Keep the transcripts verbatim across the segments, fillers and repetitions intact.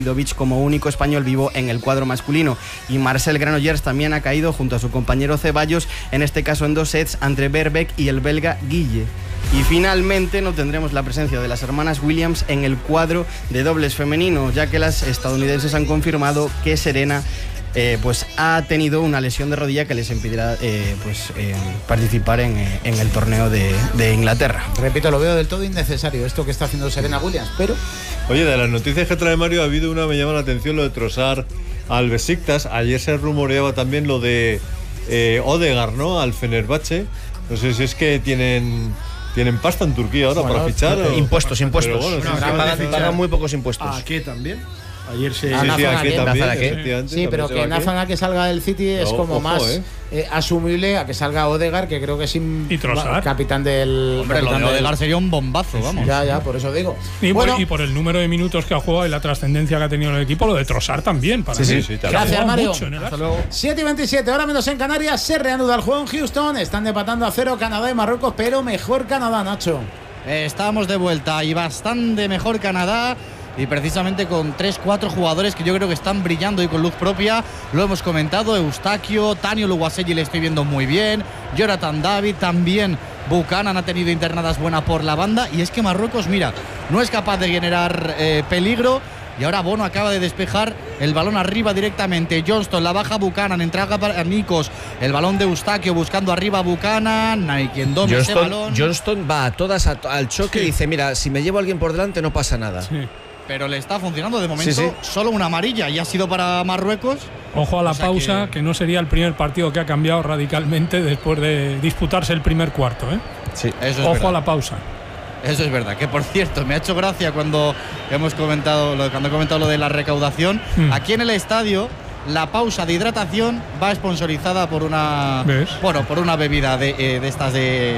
Davidovic como único español vivo en el cuadro masculino, y Marcel Granollers también ha caído junto a su compañero Ceballos, en este caso en dos sets entre Verbeek y el belga Guille. Y finalmente no tendremos la presencia de las hermanas Williams en el cuadro de dobles femenino, ya que las estadounidenses han confirmado que Serena Eh, pues ha tenido una lesión de rodilla que les impedirá eh, pues, eh, participar en, eh, en el torneo de, de Inglaterra. Repito, lo veo del todo innecesario esto que está haciendo Serena Williams, pero... Oye, de las noticias que trae Mario ha habido una, me llama la atención, lo de Trossard al Besiktas. Ayer se rumoreaba también lo de eh, Odegaard, ¿no? Al Fenerbahce. No sé si es que tienen... Tienen pasta en Turquía ahora bueno, para fichar. O... Impuestos, impuestos. Bueno, no, sí, pagan, pagan muy pocos impuestos. ¿A qué también? Ayer se... Sí, sí, aquí también, sí, pero que Nathan a que salga del City es no, como ojo, más eh. Eh, asumible a que salga Odegaard, que creo que es in... capitán del... Hombre, capitán lo de Odegaard del... sería un bombazo, sí, vamos. Ya, ya, por eso digo. Y, bueno, por, y por el número de minutos que ha jugado y la trascendencia que ha tenido en el equipo, lo de Trossard también. Para sí, mí. sí, sí, gracias, Mario. siete y veintisiete, ahora menos en Canarias, se reanuda el juego en Houston. Están empatando a cero Canadá y Marruecos, pero mejor Canadá, Nacho. Eh, estamos de vuelta y bastante mejor Canadá. Y precisamente con tres cuatro jugadores que yo creo que están brillando y con luz propia. Lo hemos comentado, Eustaquio, Tanio Luguasegui le estoy viendo muy bien, Jonathan David también. Buchanan ha tenido internadas buenas por la banda. Y es que Marruecos, mira, no es capaz de generar eh, peligro. Y ahora Bono acaba de despejar el balón arriba directamente. Johnston la baja Buchanan, entrega para Nikos. El balón de Eustaquio buscando arriba Buchanan. No hay quien dome ese balón. Johnston va a todas a, al choque sí. Y dice, mira, si me llevo a alguien por delante no pasa nada. Sí. Pero le está funcionando de momento. Sí, sí. Solo una amarilla y ha sido para Marruecos. Ojo a la o sea pausa, que... que no sería el primer partido que ha cambiado radicalmente después de disputarse el primer cuarto, ¿eh? Sí, eso es Ojo verdad. a la pausa. Eso es verdad, que por cierto, me ha hecho gracia cuando hemos comentado lo, cuando he comentado lo de la recaudación. Hmm. Aquí en el estadio, la pausa de hidratación va sponsorizada por una ¿Ves? Bueno, por una bebida de, eh, de estas de,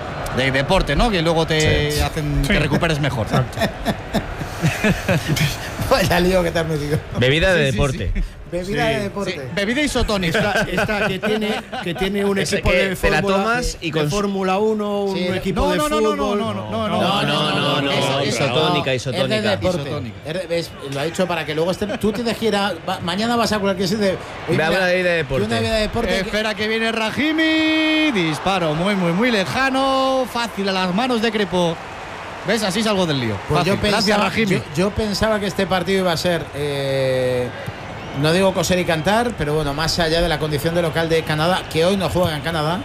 de deporte, ¿no? Que luego te sí. hacen sí. que recuperes mejor. Vaya lío que te has metido. Bebida de sí, deporte. Sí, sí. Bebida sí. de deporte. Sí. Bebida isotónica. Esta, esta que tiene que tiene un Ese, equipo eh, de Fórmula y con Fórmula uno, un sí. equipo no, de no, fútbol. No, no, no, no, no, no, no, no, no, isotónica, isotónica. Es de deporte. Es, lo ha dicho para que luego esté. Tú tienes que ir a. Va, mañana vas a cualquier sitio de. Ve a una bebida de deporte. Una bebida de deporte. Eh, espera que viene Rahimi. Disparo muy, muy, muy lejano. Fácil a las manos de Crepó. ¿Ves? Así salgo del lío. Pues yo pensaba, Gracias, yo, yo pensaba que este partido iba a ser, eh, no digo coser y cantar, pero bueno, más allá de la condición de local de Canadá, que hoy no juega en Canadá,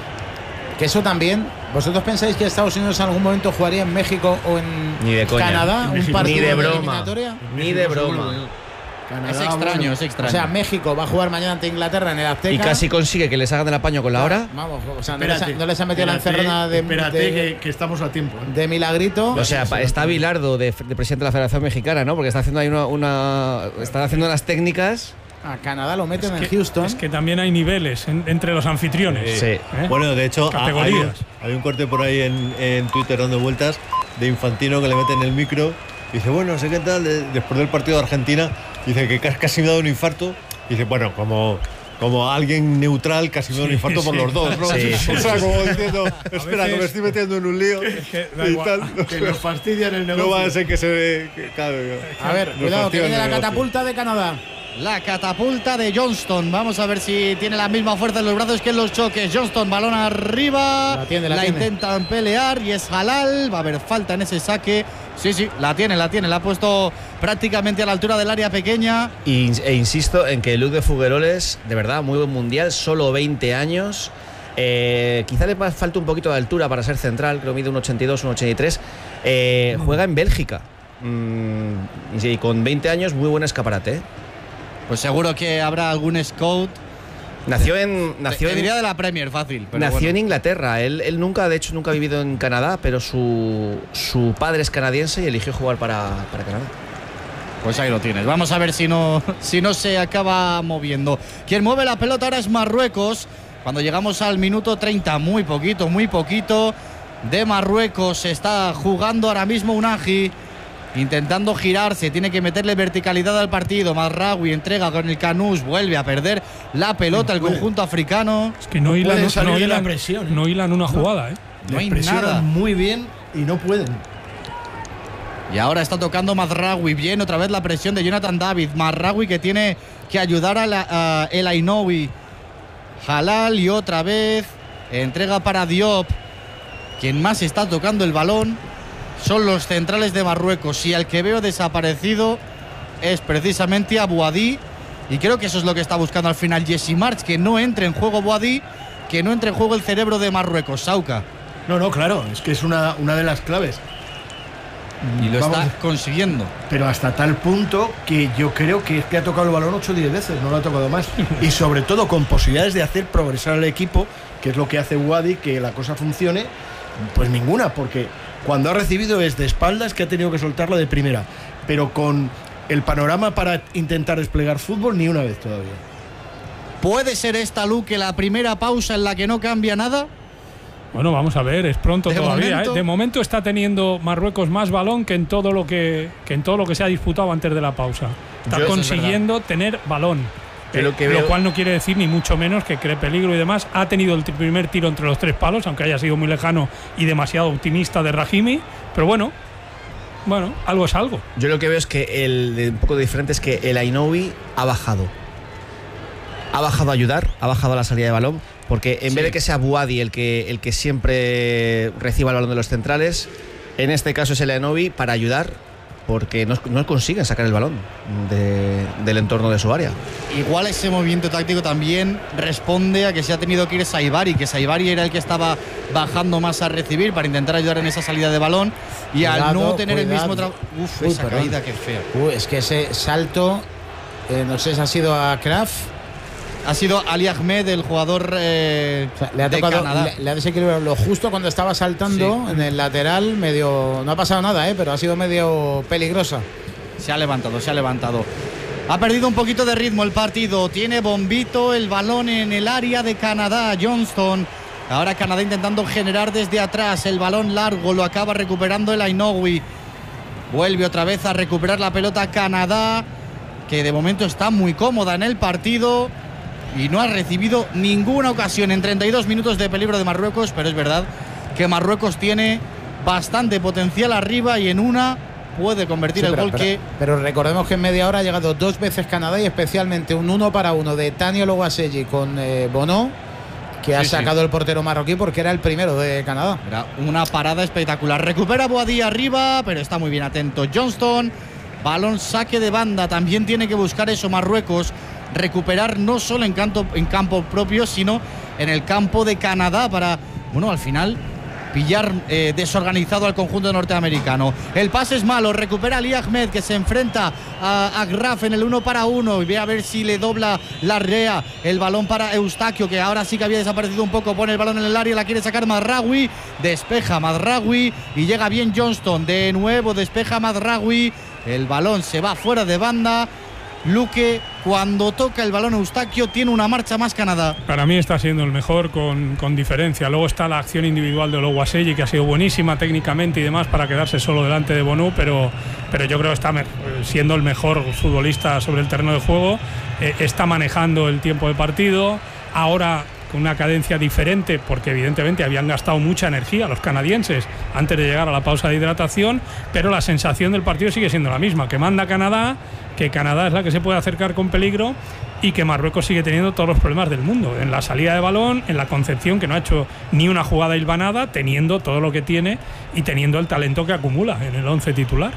que eso también. ¿Vosotros pensáis que Estados Unidos en algún momento jugaría en México o en Ni de coña. Canadá? Ni un partido ni de broma. eliminatoria. Ni de broma. Canadá, es extraño, bueno. es extraño. O sea, México va a jugar mañana ante Inglaterra en el Azteca. Y casi consigue que les hagan el apaño con la hora. Vamos, o sea, no les, ha, no les ha metido espérate, la encerrona de. Espérate, de, que, que estamos a tiempo. ¿eh? De milagrito. O sea, está Bilardo, de, de presidente de la Federación Mexicana, ¿no? Porque está haciendo ahí una. una están haciendo unas técnicas. A Canadá lo meten es en que, Houston. Es que también hay niveles en, entre los anfitriones. Sí. ¿eh? Bueno, de hecho, hay, hay un corte por ahí en, en Twitter dando vueltas de Infantino que le meten el micro. Y dice, bueno, no sé qué tal, después del partido de Argentina, dice que casi me ha dado un infarto. Y dice, bueno, como, como alguien neutral, casi me da un infarto sí, por sí. los dos, ¿no? Sí, sí, o sea, sí, como diciendo, espera, que me estoy metiendo en un lío. Que, y tal. que nos fastidian el negocio. No va a ser que se... Que, claro, a ver, cuidado, que viene la catapulta de Canadá. La catapulta de Johnston. Vamos a ver si tiene la misma fuerza en los brazos que en los choques. Johnston, balón arriba. La, tiene, la, la tiene. intentan pelear y es halal. Va a haber falta en ese saque. Sí, sí, la tiene, la tiene. La ha puesto prácticamente a la altura del área pequeña. Y, e insisto en que Luc de Fugueroles, de verdad, muy buen mundial. Solo veinte años. Eh, quizá le falta un poquito de altura para ser central. Creo que mide un ochenta y dos, un ochenta y tres. Eh, mm. Juega en Bélgica. Mm, y con veinte años, muy buen escaparate, ¿eh? Pues seguro que habrá algún scout. Nació en. Nació te, te en, diría de la Premier, fácil. Pero nació bueno. en Inglaterra. Él, él nunca, de hecho, nunca ha vivido en Canadá, pero su, su padre es canadiense y eligió jugar para, para Canadá. Pues ahí lo tienes. Vamos a ver si no, si no se acaba moviendo. Quien mueve la pelota ahora es Marruecos. Cuando llegamos al minuto treinta, muy poquito, muy poquito de Marruecos. Se está jugando ahora mismo Unagi. Intentando girarse, tiene que meterle verticalidad al partido. Mazraoui entrega con el Canús, vuelve a perder la pelota el conjunto africano. Es que no, no hilan, no, hilan, presión, ¿eh? no hilan una no, jugada, ¿eh? No hay nada. Muy bien y no pueden. Y ahora está tocando Mazraoui. Bien, otra vez la presión de Jonathan David. Mazraoui que tiene que ayudar a, la, a El Ainoui. Halal y otra vez entrega para Diop. Quien más está tocando el balón son los centrales de Marruecos. Y al que veo desaparecido es precisamente a Boadi. Y creo que eso es lo que está buscando al final Jesse March. Que no entre en juego Boadi, que no entre en juego el cerebro de Marruecos. Sauca. No, no, claro, es que es una, una de las claves. Y lo Vamos, está consiguiendo. Pero hasta tal punto que yo creo que es que ha tocado el balón ocho o diez veces, no lo ha tocado más. Y sobre todo con posibilidades de hacer progresar al equipo, que es lo que hace Boadi, que la cosa funcione, pues ninguna, porque cuando ha recibido es de espaldas, que ha tenido que soltarlo de primera. Pero con el panorama para intentar desplegar fútbol, ni una vez todavía. ¿Puede ser esta, Luque, la primera pausa en la que no cambia nada? Bueno, vamos a ver, es pronto de todavía. Momento, ¿eh? De momento está teniendo Marruecos más balón que en todo lo que, que en todo lo que se ha disputado antes de la pausa. Está Yo, consiguiendo es tener balón. Eh, lo, que lo veo... cual no quiere decir ni mucho menos que cree peligro y demás. Ha tenido el primer tiro entre los tres palos, aunque haya sido muy lejano y demasiado optimista de Rahimi. Pero bueno, bueno, algo es algo. Yo lo que veo es que el un poco diferente es que El Ainoui ha bajado. Ha bajado a ayudar, ha bajado a la salida de balón, porque en sí. vez de que sea Boadi el que, el que siempre reciba el balón de los centrales, en este caso es El Ainoui para ayudar, porque no, no consiguen sacar el balón de, del entorno de su área. Igual ese movimiento táctico también responde a que se ha tenido que ir Saibari, que Saibari era el que estaba bajando más a recibir para intentar ayudar en esa salida de balón, y cuidado, al no tener cuidado. el mismo trabajo. Uf, Uy, esa perdón. caída que fea. Uy, es que ese salto, eh, no sé si ha sido a Kraft. Ha sido Ali Ahmed, el jugador eh, o sea, le ha tocado, de Canadá. Le, le ha desequilibrado lo justo cuando estaba saltando sí. en el lateral, medio. No ha pasado nada, ¿eh? Pero ha sido medio peligrosa. Se ha levantado, se ha levantado. Ha perdido un poquito de ritmo el partido. Tiene bombito el balón en el área de Canadá. Johnston. Ahora Canadá intentando generar desde atrás. El balón largo lo acaba recuperando el Ainoui. Vuelve otra vez a recuperar la pelota Canadá, que de momento está muy cómoda en el partido. Y no ha recibido ninguna ocasión en treinta y dos minutos de peligro de Marruecos, pero es verdad que Marruecos tiene bastante potencial arriba y en una puede convertir sí, pero, el gol pero, que... Pero recordemos que en media hora ha llegado dos veces Canadá y especialmente un uno para uno de Tani Oluwaseyi con eh, Bono, que sí, ha sacado sí. el portero marroquí porque era el primero de Canadá. Era una parada espectacular. Recupera Boadi arriba, pero está muy bien atento Johnston. Balón saque de banda, también tiene que buscar eso Marruecos. Recuperar no solo en campo, en campo propio, sino en el campo de Canadá para, bueno, al final pillar eh, desorganizado al conjunto norteamericano. El pase es malo, recupera Ali Ahmed, que se enfrenta a Agraf en el uno para uno y ve a ver si le dobla Larrea. El balón para Eustaquio, que ahora sí que había desaparecido un poco, pone el balón en el área, la quiere sacar Mazraoui, despeja Mazraoui y llega bien Johnston, de nuevo despeja Mazraoui, el balón se va fuera de banda. Luque, cuando toca el balón Eustaquio, tiene una marcha más Canadá. Para mí está siendo el mejor con, con diferencia. Luego está la acción individual de Oluwaseyi, que ha sido buenísima técnicamente y demás para quedarse solo delante de Bonou, pero, pero yo creo que está siendo el mejor futbolista sobre el terreno de juego. Eh, está manejando el tiempo de partido. Ahora con una cadencia diferente, porque evidentemente habían gastado mucha energía los canadienses antes de llegar a la pausa de hidratación, pero la sensación del partido sigue siendo la misma, que manda Canadá, que Canadá es la que se puede acercar con peligro y que Marruecos sigue teniendo todos los problemas del mundo, en la salida de balón, en la concepción, que no ha hecho ni una jugada hilvanada, teniendo todo lo que tiene y teniendo el talento que acumula en el once titular.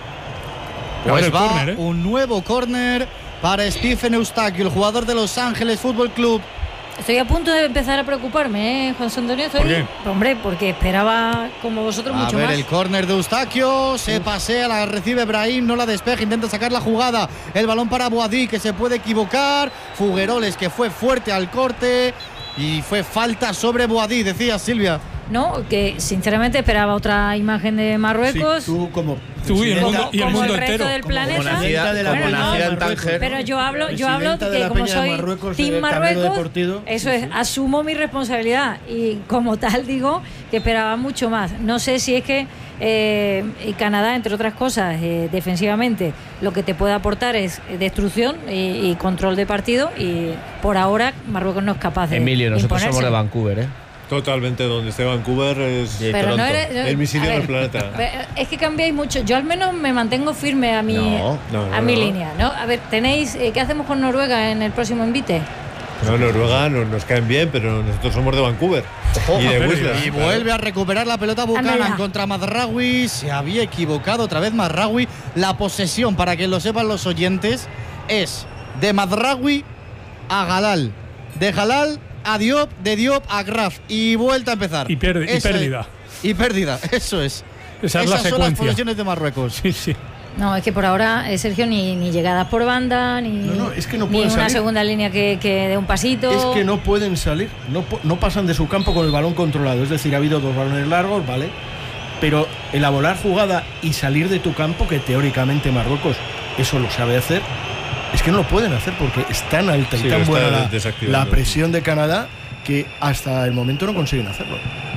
Pues el va córner, ¿eh? Un nuevo córner para Stephen Eustaquio, el jugador de Los Ángeles Fútbol Club. Estoy a punto de empezar a preocuparme, ¿eh, José Antonio? Estoy, ¿Por qué? Hombre, porque esperaba, como vosotros, a mucho ver, más. El córner de Eustaquio, se Uf. pasea, la recibe Brahim, no la despeja, intenta sacar la jugada. El balón para Boadi, que se puede equivocar. Fugueroles, que fue fuerte al corte. Y fue falta sobre Boadi, decía Silvia. No, que sinceramente esperaba otra imagen de Marruecos. Sí, tú como tú y el mundo, y el como mundo el resto entero. del planeta. Como nacida, de la como bueno, nacida no, en Tánger. Pero yo hablo, yo hablo de que la como Peña soy de Marruecos, Team del Marruecos, Deportivo, eso sí, es, sí. asumo mi responsabilidad y como tal digo que esperaba mucho más. No sé si es que eh, Canadá, entre otras cosas, eh, defensivamente, lo que te puede aportar es destrucción y, y control de partido y por ahora Marruecos no es capaz de Emilio, nosotros imponerse. somos de Vancouver, ¿eh? Totalmente, donde esté Vancouver es Sí, Pero no Toronto. eres, no- es mi sitio a en el ver, planeta. pe- Es que cambiáis mucho. Yo al menos me mantengo firme a mi, No, no, no, a mi no. línea, ¿no? A ver, tenéis, eh, ¿qué hacemos con Noruega en el próximo invite? No, Noruega no, nos caen bien, pero nosotros somos de Vancouver y de pero- Whistler. Y vuelve a recuperar la pelota Buchanan Ándala. contra Mazraoui. Se había equivocado otra vez Mazraoui. La posesión, para que lo sepan los oyentes, es de Mazraoui a Galal. De Galal a Diop, de Diop a Graf. Y vuelta a empezar. Y pierde- y Eso es. pérdida. Y pérdida, eso es. Esa es la Esas son las secuencia. posesiones de Marruecos. Sí, sí. No, es que por ahora, eh, Sergio, ni, ni llegadas por banda, ni, No, no, es que no ni pueden una salir. segunda línea que, que dé un pasito. Es que no pueden salir, no, po- no pasan de su campo con el balón controlado. Es decir, ha habido dos balones largos, ¿vale? Pero elaborar jugada y salir de tu campo, que teóricamente Marruecos eso lo sabe hacer, es que no lo pueden hacer porque es tan alta y Sí, tan lo buena está la, desactivando. la presión de Canadá que hasta el momento no consiguen hacerlo.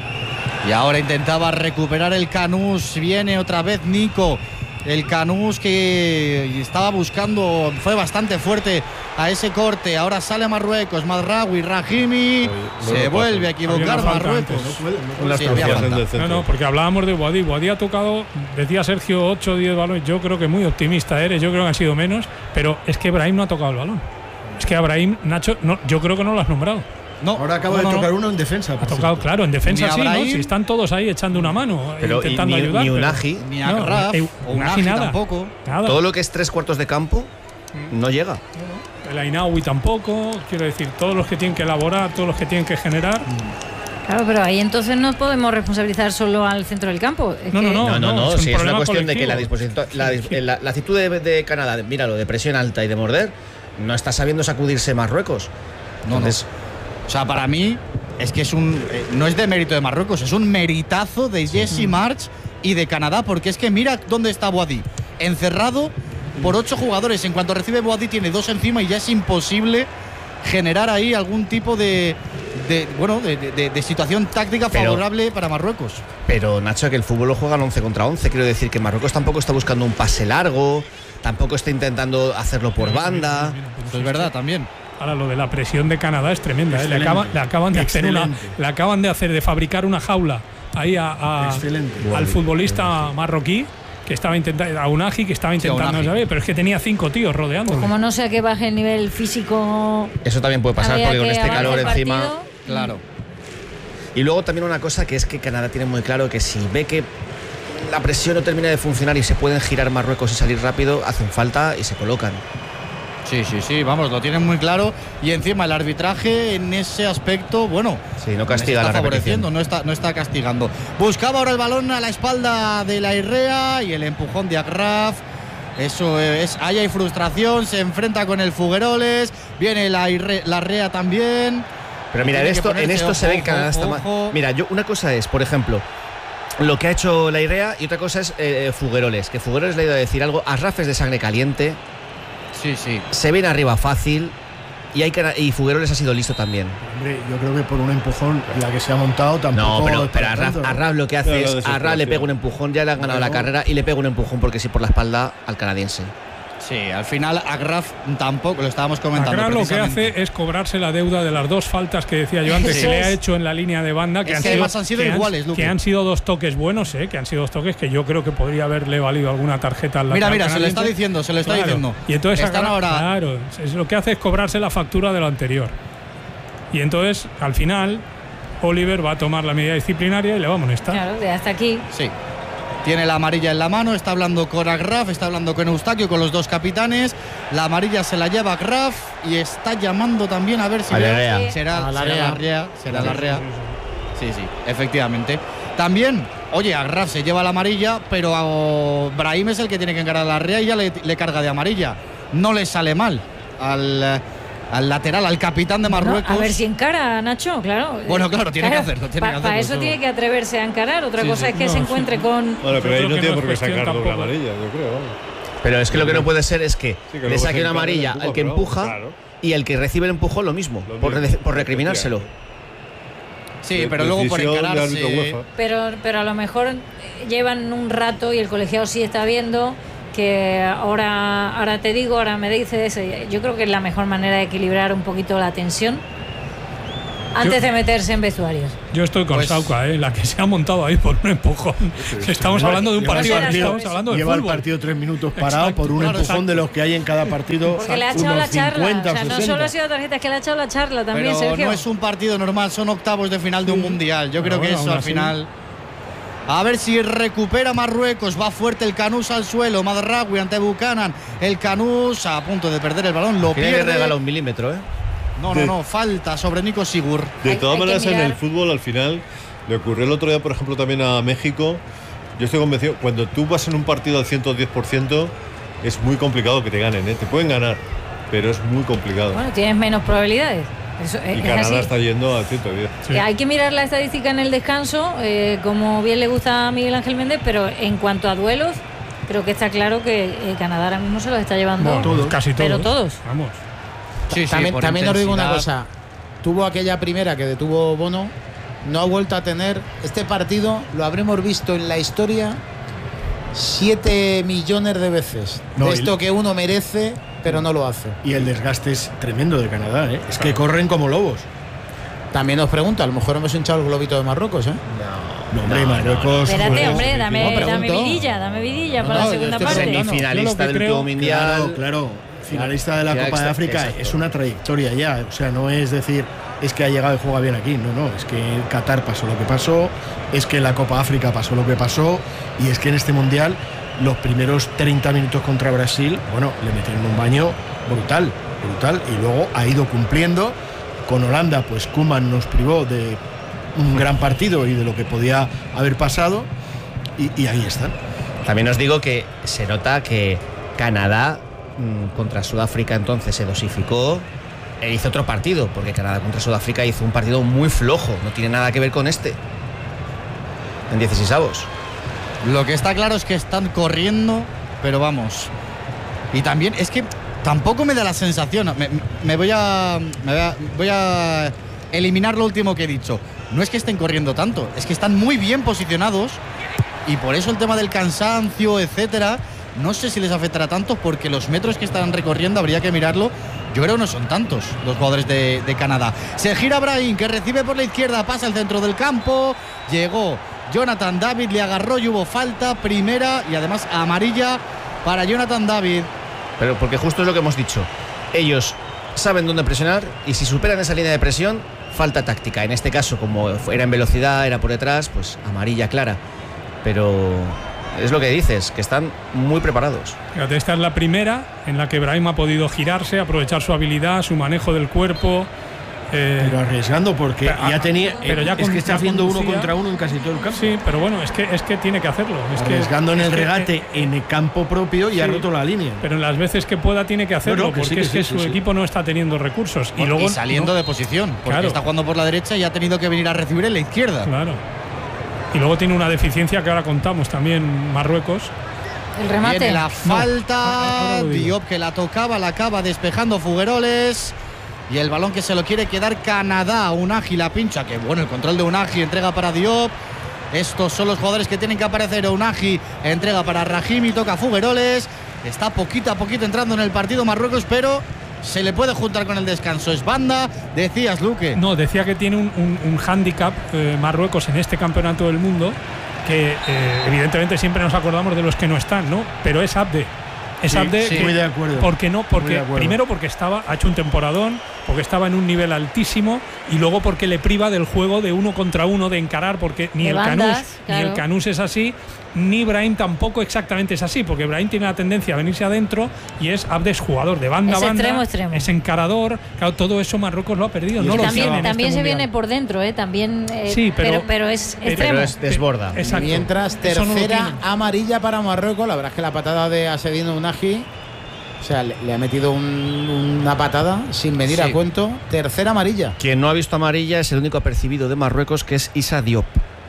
Y ahora intentaba recuperar el Canús. Viene otra vez Nico. El Canús que estaba buscando, fue bastante fuerte a ese corte. Ahora sale Marruecos, Mazraoui, Rahimi. Oye, no Se lo vuelve a pasan. equivocar Había una falta Marruecos. antes. Unas Sí, había torcidas falta. en el No, centro. no, porque hablábamos de Boadí. Boadí ha tocado, decía Sergio, ocho o diez balones. Yo creo que muy optimista eres, yo creo que han sido menos, pero es que Brahim no ha tocado el balón. Es que a Brahim, Nacho, no, yo creo que no lo has nombrado. No, Ahora acaba no, de no, tocar no. uno en defensa. Ha por tocado, cierto. claro, en defensa Ni a sí, ¿no? Brahim. Si están todos ahí echando una mano, Pero y intentando ni, ayudar. ni pero- Unagi, Ni a No, Graf, eh, o Unagi Unagi nada. tampoco. Nada. todo lo que es tres cuartos de campo, no llega. El Ainaui tampoco, quiero decir, todos los que tienen que elaborar, todos los que tienen que generar. Claro, pero ahí entonces no podemos responsabilizar solo al centro del campo. Es No, que- no, no. No, no, no, es un sí, es una problema cuestión de que la colectivo. disposición, la, dis- la- la actitud de, de Canadá, de- míralo, de presión alta y de morder, no está sabiendo sacudirse Marruecos. No, no. Entonces, O sea, para mí es que es un eh, no es de mérito de Marruecos, es un meritazo de Jesse March y de Canadá, porque es que mira dónde está Boadí, encerrado por ocho jugadores. En cuanto recibe Boadí tiene dos encima y ya es imposible generar ahí algún tipo de, de bueno de, de- de situación táctica Pero- favorable para Marruecos. pero Nacho, que el fútbol lo juegan once contra once, quiero decir que Marruecos tampoco está buscando un pase largo, tampoco está intentando hacerlo por banda. Eso es verdad también. Ahora lo de la presión de Canadá es tremenda. ¿eh? Le, Excelente. acaban, le acaban de hacer una, Excelente. le acaban de hacer de fabricar una jaula ahí a, a- Excelente. al futbolista marroquí que estaba intentando, a Unagi que estaba Sí, a intentando, Unagi. ¿sabes? Pero es que tenía cinco tíos rodeando. Pues como no sea que baje el nivel físico. Eso también puede pasar había porque con que este avanzar calor el encima. partido. Claro. Y luego también una cosa que es que Canadá tiene muy claro que si ve que la presión no termina de funcionar y se pueden girar Marruecos y salir rápido, hacen falta y se colocan. Sí, sí, sí, vamos, lo tienen muy claro. Y encima el arbitraje en ese aspecto, bueno, Sí, no castiga les la está repetición. favoreciendo, no está, no está castigando. Buscaba ahora el balón a la espalda de la Irrea y el empujón de Agraf. Eso es, ahí hay frustración, se enfrenta con el Fugueroles, viene la, Irre- la Rea también. Pero mira, en Tiene que esto, en ponerse, esto se ve que ojo, Canadá está ojo, mal. ojo. Mira, yo, una cosa es, por ejemplo, lo que ha hecho la Irrea y otra cosa es eh, Fugueroles. Que Fugueroles le ha ido a decir algo. Asraf es de sangre caliente, Sí, sí. se ven arriba fácil y, hay Cana- y Fugueroles ha sido listo también. Hombre, yo creo que por un empujón la que se ha montado tampoco. No, pero, es pero para Arraf, tanto, ¿no? Arraf lo que hace No, la es, desesperación. Arraf le pega un empujón, ya le han ganado la Bueno. carrera y le pega un empujón porque sí por la espalda al canadiense. Sí, al final Agraf tampoco, lo estábamos comentando. Agraf lo que precisamente. hace es cobrarse la deuda de las dos faltas que decía yo antes Sí. que le ha hecho en la línea de banda, que, Es han, que sido, además han sido que iguales, Luque. que han sido dos toques buenos, ¿eh? que han sido dos toques que yo creo que podría haberle valido alguna tarjeta al Mira, lateral mira, se lo está canadiense. diciendo, se lo está Claro. diciendo. Y entonces Están Agraf- ahora. claro, es lo que hace es cobrarse la factura de lo anterior. Y entonces, al final, Oliver va a tomar la medida disciplinaria y le va a amonestar. Claro, de hasta aquí. Sí. Tiene la amarilla en la mano, está hablando con Agraf, está hablando con Eustaquio, con los dos capitanes. La amarilla se la lleva Agraf y está llamando también a ver si A la veo- Rea. será, A la será Rea. la Rea, será la Rea. Sí, sí, efectivamente. También, oye, Agraf se lleva la amarilla, pero a Brahim es el que tiene que encarar a la Rea y ya le, le carga de amarilla. No le sale mal al, eh, al lateral, al capitán de No, Marruecos. a ver si encara, Nacho, claro. Bueno, claro, tiene que hacerlo, tiene que Para hacerlo, eso eso. tiene que atreverse a encarar. Otra Sí, cosa sí. es que No, se sí. encuentre con. Bueno, pero ahí creo no que tiene no por qué es cuestión sacar doble tampoco. amarilla, yo creo. vamos. Pero es que lo que no puede ser es que, Sí, que le luego saque se una encarga amarilla y empuja, al que pero, empuja claro. y el que recibe el empujón lo mismo, Lo por, mismo, re- por recriminárselo. Sí, De- pero luego por decisión de árbitro encararse. UEFA. Pero, pero a lo mejor eh, llevan un rato y el colegiado sí está viendo que ahora, ahora te digo, ahora me dices. eh, Yo creo que es la mejor manera de equilibrar un poquito la tensión. antes Yo- de meterse en vestuarios. Yo estoy con Pues- Sauca, ¿eh? La que se ha montado ahí por un empujón. Estamos hablando de un Lleva el partido, partido- estamos hablando de Lleva el fútbol. partido tres minutos parado Exacto, por un claro, empujón exacto. de los que hay en cada partido. Porque le ha echado unos la charla. cincuenta, O sea, no sesenta. solo ha sido tarjeta, es que le ha echado la charla también, Pero Sergio. no es un partido normal, son octavos de final de un mundial. Yo creo Pero que bueno, eso aún al así. final. A ver si recupera Marruecos. Va fuerte el Canús al suelo. Madraoui ante Buchanan. El Canús a punto de perder el balón. Lo Tiene que pierde. regalar un milímetro, ¿eh? No, no, no. Falta sobre Nico Sigur. De Hay- todas hay que maneras, en mirar- el fútbol, al final, le ocurrió el otro día, por ejemplo, también a México. Yo estoy convencido, cuando tú vas en un partido al ciento diez por ciento, es muy complicado que te ganen, ¿eh? Te pueden ganar, pero es muy complicado. Bueno, tienes menos probabilidades. Eso, es, y es Canadá así. está yendo al ciento diez. Sí. Eh, Hay que mirar la estadística en el descanso, eh, como bien le gusta a Miguel Ángel Méndez, pero en cuanto a duelos, creo que está claro que eh, Canadá ahora mismo se los está llevando. Bueno, todos. Casi todos. Pero todos. Vamos. Sí, sí, también por también os digo una intensidad. cosa. Tuvo aquella primera que detuvo Bono, no ha vuelto a tener. Este partido lo habremos visto en la historia siete millones de veces. No, de y- esto que uno merece, pero no lo hace. Y el desgaste es tremendo de Canadá, ¿eh? Es que corren como lobos. También os pregunto, a lo mejor hemos hinchado el globito de Marruecos, ¿eh? No, hombre, Marruecos. Espérate, joder, hombre, No, dame, dame pregunto. vidilla, dame vidilla No, para no, la yo segunda estoy parte. preguntando. Semifinalista Yo lo que del creo- último mundial. Claro, claro. Finalista de la Final Copa de extra- África exacto. es una trayectoria ya. O sea, no es decir, es que ha llegado y juega bien aquí. No, no. Es que en Qatar pasó lo que pasó, es que en la Copa África pasó lo que pasó, y es que en este mundial, los primeros treinta minutos contra Brasil, bueno, le metieron un baño brutal, brutal. Y luego ha ido cumpliendo. Con Holanda, pues Koeman nos privó de un gran partido y de lo que podía haber pasado. Y, y ahí están. También os digo que se nota que Canadá mm, contra Sudáfrica entonces se dosificó e hizo otro partido, porque Canadá contra Sudáfrica hizo un partido muy flojo, no tiene nada que ver con este. En dieciseisavos. Lo que está claro es que están corriendo, pero vamos. Y también es que tampoco me da la sensación. Me, me voy a, me voy a. voy a eliminar lo último que he dicho. No es que estén corriendo tanto, es que están muy bien posicionados. Y por eso el tema del cansancio, etcétera, no sé si les afectará tanto, porque los metros que están recorriendo habría que mirarlo. Yo creo que no son tantos los jugadores de, de Canadá. Se gira Brahim, que recibe por la izquierda, pasa al centro del campo. Llegó Jonathan David, le agarró y hubo falta, primera y además amarilla para Jonathan David. Pero porque justo es lo que hemos dicho. Ellos saben dónde presionar y si superan esa línea de presión, falta táctica. En este caso, como era en velocidad, era por detrás, pues amarilla clara. Pero es lo que dices, que están muy preparados. Fíjate, esta es la primera en la que Brahim ha podido girarse, aprovechar su habilidad, su manejo del cuerpo. eh, Pero arriesgando porque Pero, ya tenía. pero ya es con- que está ya haciendo uno conducía. contra uno en casi todo el campo. sí, pero bueno, es que, es que tiene que hacerlo. Es que- Arriesgando en es el que- regate en el campo propio y ha Sí. roto la línea. Pero en las veces que pueda tiene que hacerlo, No, no, que porque sí, que es que sí, su sí, sí. equipo no está teniendo recursos. Y luego saliendo no- de posición, porque Claro. está jugando por la derecha y ha tenido que venir a recibir en la izquierda. Claro. Y luego tiene una deficiencia que ahora contamos también Marruecos. El remate. Viene la No, falta, ahora lo digo. Diop que la tocaba, la acaba despejando Fugueroles. Y el balón que se lo quiere quedar Canadá. Unagi la pincha, que bueno, el control de Unagi, entrega para Diop. Estos son los jugadores que tienen que aparecer. Unagi entrega para Rahimi, toca Fugueroles. Está poquito a poquito entrando en el partido Marruecos, pero se le puede juntar con el descanso. Es banda, decías, Luque. No, decía que tiene un, un, un hándicap eh, Marruecos en este campeonato del mundo, que eh, evidentemente siempre nos acordamos de los que no están, ¿no? Pero es Abde. Es Sí, Abde. sí, que- muy de acuerdo. ¿Por qué no? Muy Porque de acuerdo. primero porque estaba, ha hecho un temporadón, porque estaba en un nivel altísimo, y luego porque le priva del juego de uno contra uno, de encarar, porque ni De el bandas, Canús claro. ni el Canús es así, ni Brahim tampoco exactamente es así, porque Brahim tiene la tendencia a venirse adentro y es Abde es jugador de banda a Es banda, extremo, extremo. es encarador, claro, todo eso Marruecos lo ha perdido, Y no es lo que también tiene en también este se mundial. viene por dentro, ¿eh? También, eh, Sí, pero- pero, pero es pero extremo. Pero es desborda. Exacto. Mientras, Eso no lo tercera tiene. amarilla para Marruecos. La verdad es que la patada de Asedino Unagi, o sea, le, le ha metido un- una patada sin venir Sí. a cuento. Tercera amarilla. Quien no ha visto amarilla es el único apercibido de Marruecos, que es Issa Diop.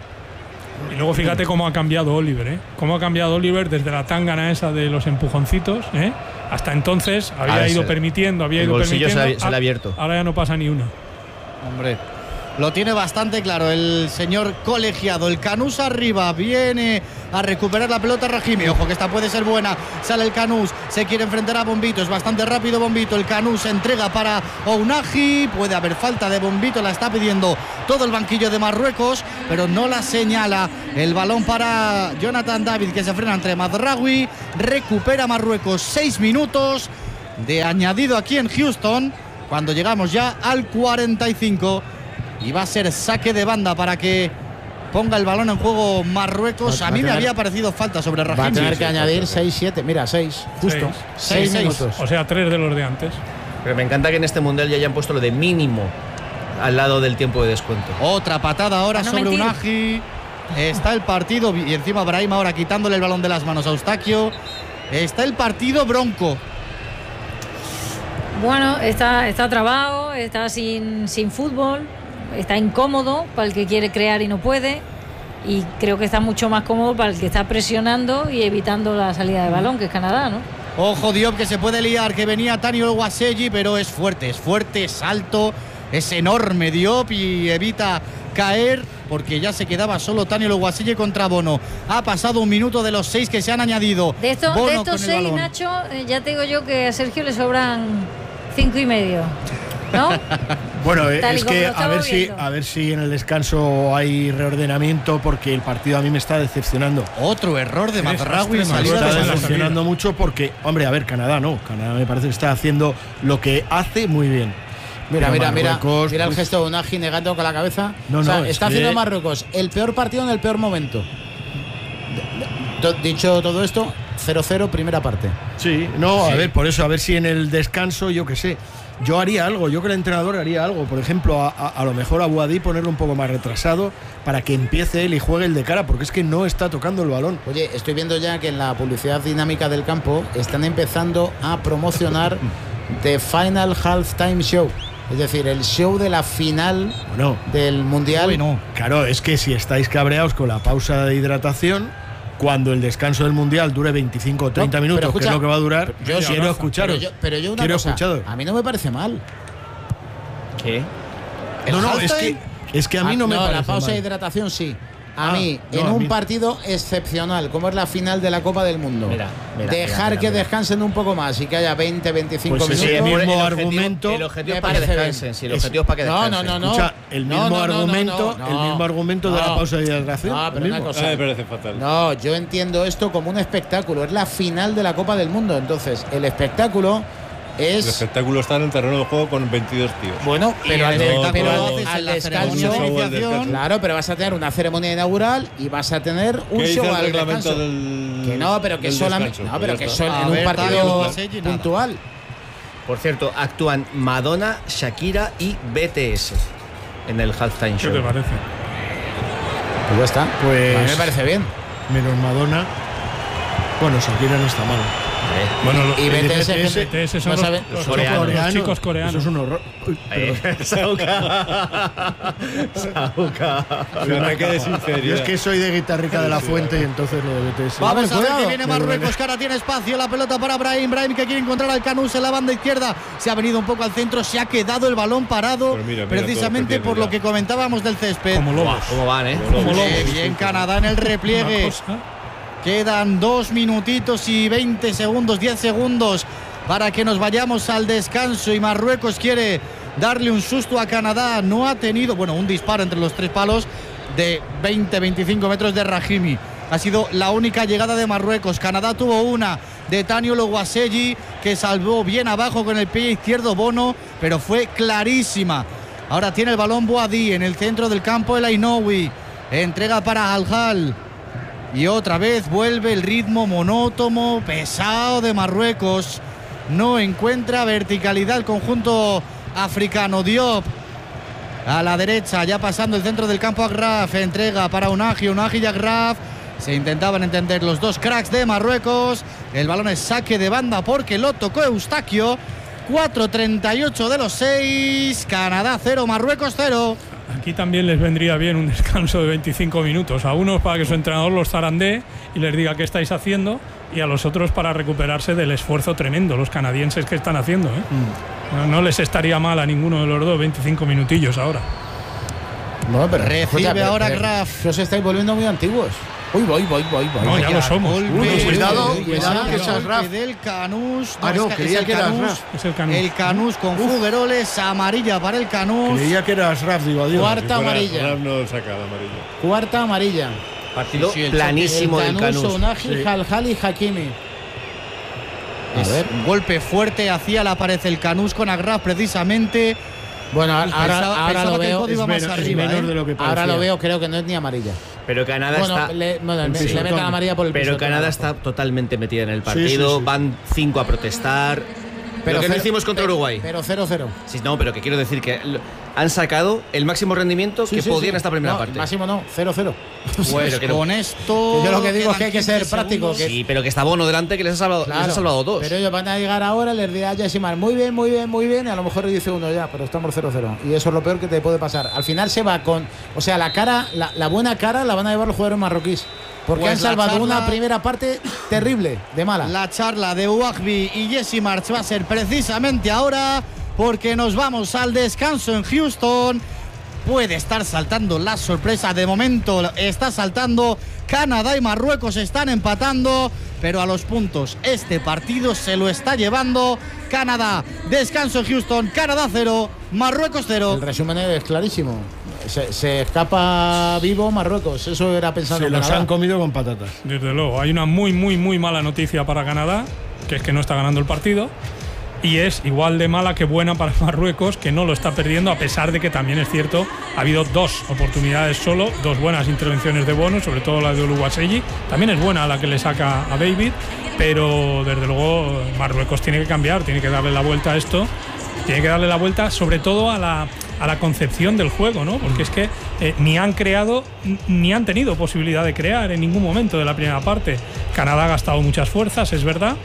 Y luego fíjate cómo ha cambiado Oliver, ¿eh? Cómo ha cambiado Oliver desde la tángana esa de los empujoncitos, ¿eh? Hasta entonces había Ah, ido ese- permitiendo, había el ido bolsillo se permitiendo. le ha- se le ha abierto. Ahora ya no pasa ni una. Hombre. Lo tiene bastante claro el señor colegiado. El Canús arriba, viene a recuperar la pelota Rahimi. Ojo que esta puede ser buena. Sale el Canús, se quiere enfrentar a Bombito. Es bastante rápido Bombito. El Canús se entrega para Ounahi. Puede haber falta de Bombito, la está pidiendo todo el banquillo de Marruecos, pero no la señala. El balón para Jonathan David, que se frena entre Mazraoui. Recupera Marruecos. Seis minutos de añadido aquí en Houston, cuando llegamos ya al cuarenta y cinco. Y va a ser saque de banda para que ponga el balón en juego Marruecos. A mí me había parecido falta sobre Rahimi. Va a tener que añadir seis siete. Mira, seis. Justo. seis minutos. O sea, tres de los de antes. Pero me encanta que en este mundial ya hayan puesto lo de mínimo al lado del tiempo de descuento. Otra patada ahora no sobre mentir. Ounahi. Está el partido. Y encima Brahim ahora quitándole el balón de las manos a Eustaquio. Está el partido bronco. Bueno, está, está trabado, está sin, sin fútbol, está incómodo para el que quiere crear y no puede, y creo que está mucho más cómodo para el que está presionando y evitando la salida de balón, que es Canadá, ¿no? Ojo Diop, que se puede liar, que venía Tanio Ouasseli, pero es fuerte, es fuerte, es alto, es enorme Diop y evita caer, porque ya se quedaba solo Tanio Ouasseli contra Bono. Ha pasado un minuto de los seis que se han añadido. De, esto, Bono de estos con el seis, balón. Nacho, eh, ya te digo yo que a Sergio le sobran cinco y medio, ¿no? Bueno, eh, Tal y es como que lo a estamos ver si viendo. a ver si en el descanso hay reordenamiento, porque el partido a mí me está decepcionando. Otro error de Qué Mazraoui, desastre, Me salida está Manuel, de en la decepcionando salida. mucho porque, hombre, a ver, Canadá no. Canadá me parece que está haciendo lo que hace muy bien. Mira, Pero mira, mira, Marruecos, mira el pues, gesto de Ounahi negando con la cabeza. No, O sea, no, es está que- haciendo Marruecos el peor partido en el peor momento. To- Dicho todo esto, cero cero, primera parte. Sí, no, a Sí. ver, por eso, a ver si en el descanso, yo qué sé, yo haría algo, yo que el entrenador haría algo. Por ejemplo, a, a, a lo mejor a Boadí ponerlo un poco más retrasado para que empiece él y juegue el de cara, porque es que no está tocando el balón. Oye, estoy viendo ya que en la publicidad dinámica del campo están empezando a promocionar The Final Halftime Show. Es decir, el show de la final Bueno, del Mundial. Uy, no. claro, es que si estáis cabreados con la pausa de hidratación, cuando el descanso del Mundial dure veinticinco o treinta No, minutos, pero escucha, que es lo que va a durar, yo yo sí, quiero Rafa, escucharos. Pero yo, pero yo una quiero cosa, escucharos. a mí no me parece mal. ¿Qué? No, no, es que, halftime- es que a mí no Ah, me parece la pausa mal. de hidratación sí. A Ah, mí, no, en a un mí- partido excepcional, como es la final de la Copa del Mundo, Mira, mira, dejar mira, mira, que mira. descansen un poco más y que haya veinte, veinticinco Pues minutos. ese mismo el objetivo- argumento- El objetivo me es para que parece bien. descansen. Si el Es- objetivo es para que No, descansen. no, no, no. Escucha, el No, mismo no, no, no, argumento, no, el no. mismo argumento de la No. pausa de hidratación. No, pero el una mismo. cosa. Ah, me parece fatal. No, yo entiendo esto como un espectáculo. Es la final de la Copa del Mundo. Entonces, el espectáculo El es. espectáculo está en el terreno de juego con veintidós tíos. Bueno, pero al, el de- espectáculo pero lo al- haces al en la descanso. ceremonia de show al iniciación. descanso. Claro, pero vas a tener una ceremonia inaugural y vas a tener un ¿Qué dice show el al reglamento descanso. del Que no, pero que del solamente. descanso? No, Pues pero ya que está. solo A en un ver, Tania partido Ouasseli, nada. puntual. Por cierto, actúan Madonna, Shakira y B T S en el halftime ¿Qué show. te parece? Pues ya está. Pues- A mí me parece bien. Menos Madonna. Bueno, Shakira no está mal. Eh, Bueno, los Y B T S, B T S, B T S son no los, sabe- los Son coreanos. chicos- los chicos coreanos. Eso es un horror. Uy, eh, Sauca. Sauca. Un ataque de Yo sinceridad. es que soy de Guitarrica de la Fuente y entonces lo de B T S. Vamos a ver cuidado. que viene Marruecos, que ahora tiene espacio, la pelota para Brahim, Brahim que quiere encontrar al Canús en la banda izquierda, se ha venido un poco al centro, se ha quedado el balón parado, Pero mira, mira, precisamente todo por lo perdiendo que ya. comentábamos del césped. Como lobos. ¿Cómo van, eh? Como Como Bien, lobos. bien Canadá en el Una repliegue. cosa. Quedan dos minutitos y veinte segundos, diez segundos para que nos vayamos al descanso y Marruecos quiere darle un susto a Canadá. No ha tenido, bueno, un disparo entre los tres palos de veinte veinticinco metros de Rahimi. Ha sido la única llegada de Marruecos. Canadá tuvo una de Tanio Ouasseli que salvó bien abajo con el pie izquierdo Bono, pero fue clarísima. Ahora tiene el balón Boadí en el centro del campo el Ainoui. Entrega para Al-Hal. Y otra vez vuelve el ritmo monótono, pesado de Marruecos. No encuentra verticalidad el conjunto africano. Diop a la derecha, ya pasando el centro del campo. Agraf entrega para Ounahi, Ounahi y Agraf. Se intentaban entender los dos cracks de Marruecos. El balón es saque de banda porque lo tocó Eustaquio. cuatro treinta y ocho de los seis. Canadá cero, Marruecos cero. Aquí también les vendría bien un descanso de veinticinco minutos. A unos para que su entrenador los zarandee y les diga qué estáis haciendo, y a los otros para recuperarse del esfuerzo tremendo, los canadienses, que están haciendo. ¿eh? No, no les estaría mal a ninguno de los dos veinticinco minutillos ahora. No, pero Recibe escucha, pero- ahora pero- Graf. que os estáis volviendo muy antiguos. Uy, voy, voy, voy, voy. No, ya Vaya. lo somos. Golpe, Uy, cuidado, uy, uy, cuidado, uy, que esa es golpe Raf. del Canús. Ah, no, es que- creía es el que era Canús. Raf. Es el Canús. El Canús con Fugueroles, amarilla para el Canús. Creía que era Ashraf, digo, adiós. Cuarta amarilla. Raf no saca la amarilla. Cuarta amarilla. Partido Sí, sí, el planísimo El del Canús, Canús. Sonaji, Sí. Jaljal y Hakimi. A Es ver. un golpe fuerte hacia la pared el Canús con Agraf precisamente. Bueno, ahora, Pues pensaba- ahora pensaba lo que el veo. código Es, más menos, es arriba, menor ¿eh? de lo que parecía. Ahora lo veo, creo que no es ni amarilla. Pero Canadá Bueno, está. le, bueno, el le- le pisotón. meten la amarilla por el Pero pisotón Canadá abajo. está totalmente metida en el Sí, partido. sí, sí. Van cinco a protestar. Pero lo que no cero- hicimos contra pe- Uruguay. Pero cero cero. Sí, no, pero que quiero decir que lo- han sacado el máximo rendimiento Sí, que sí, podían sí. en esta primera No, parte. Máximo no, cero cero. Pues Pero que no. con esto. Yo lo que digo es quedan que hay que ser quince práctico, segundos. que- Sí, pero que está Bono delante que les ha salvado, les ha salvado dos. Pero ellos van a llegar ahora, les dirá a Yesimar, muy bien, muy bien, muy bien, y a lo mejor dice uno ya, pero estamos cero cero. Y eso es lo peor que te puede pasar. Al final se va con. O sea, la cara, la, la buena cara la van a llevar los jugadores marroquíes. Porque Pues han la salvado charla- una primera parte terrible, de mala. La charla de Ouagbi y Jesse March va a ser precisamente ahora, porque nos vamos al descanso en Houston. Puede estar saltando la sorpresa. De momento está saltando. Canadá y Marruecos están empatando, pero a los puntos este partido se lo está llevando Canadá. Descanso en Houston. Canadá cero, Marruecos cero. El resumen es clarísimo. Se, se escapa vivo Marruecos. Eso era pensando Se en los Canadá. han comido con patatas. Desde luego, hay una muy, muy, muy mala noticia para Canadá, que es que no está ganando el partido. Y es igual de mala que buena para Marruecos, que no lo está perdiendo, a pesar de que también es cierto, ha habido dos oportunidades solo, dos buenas intervenciones de Bono, sobre todo la de Oluwaseyi. También es buena la que le saca a David, pero desde luego Marruecos tiene que cambiar, tiene que darle la vuelta a esto. Tiene que darle la vuelta sobre todo a la, a la concepción del juego, ¿no? Porque es que eh, ni han creado ni han tenido posibilidad de crear en ningún momento de la primera parte. Canadá ha gastado muchas fuerzas, es verdad,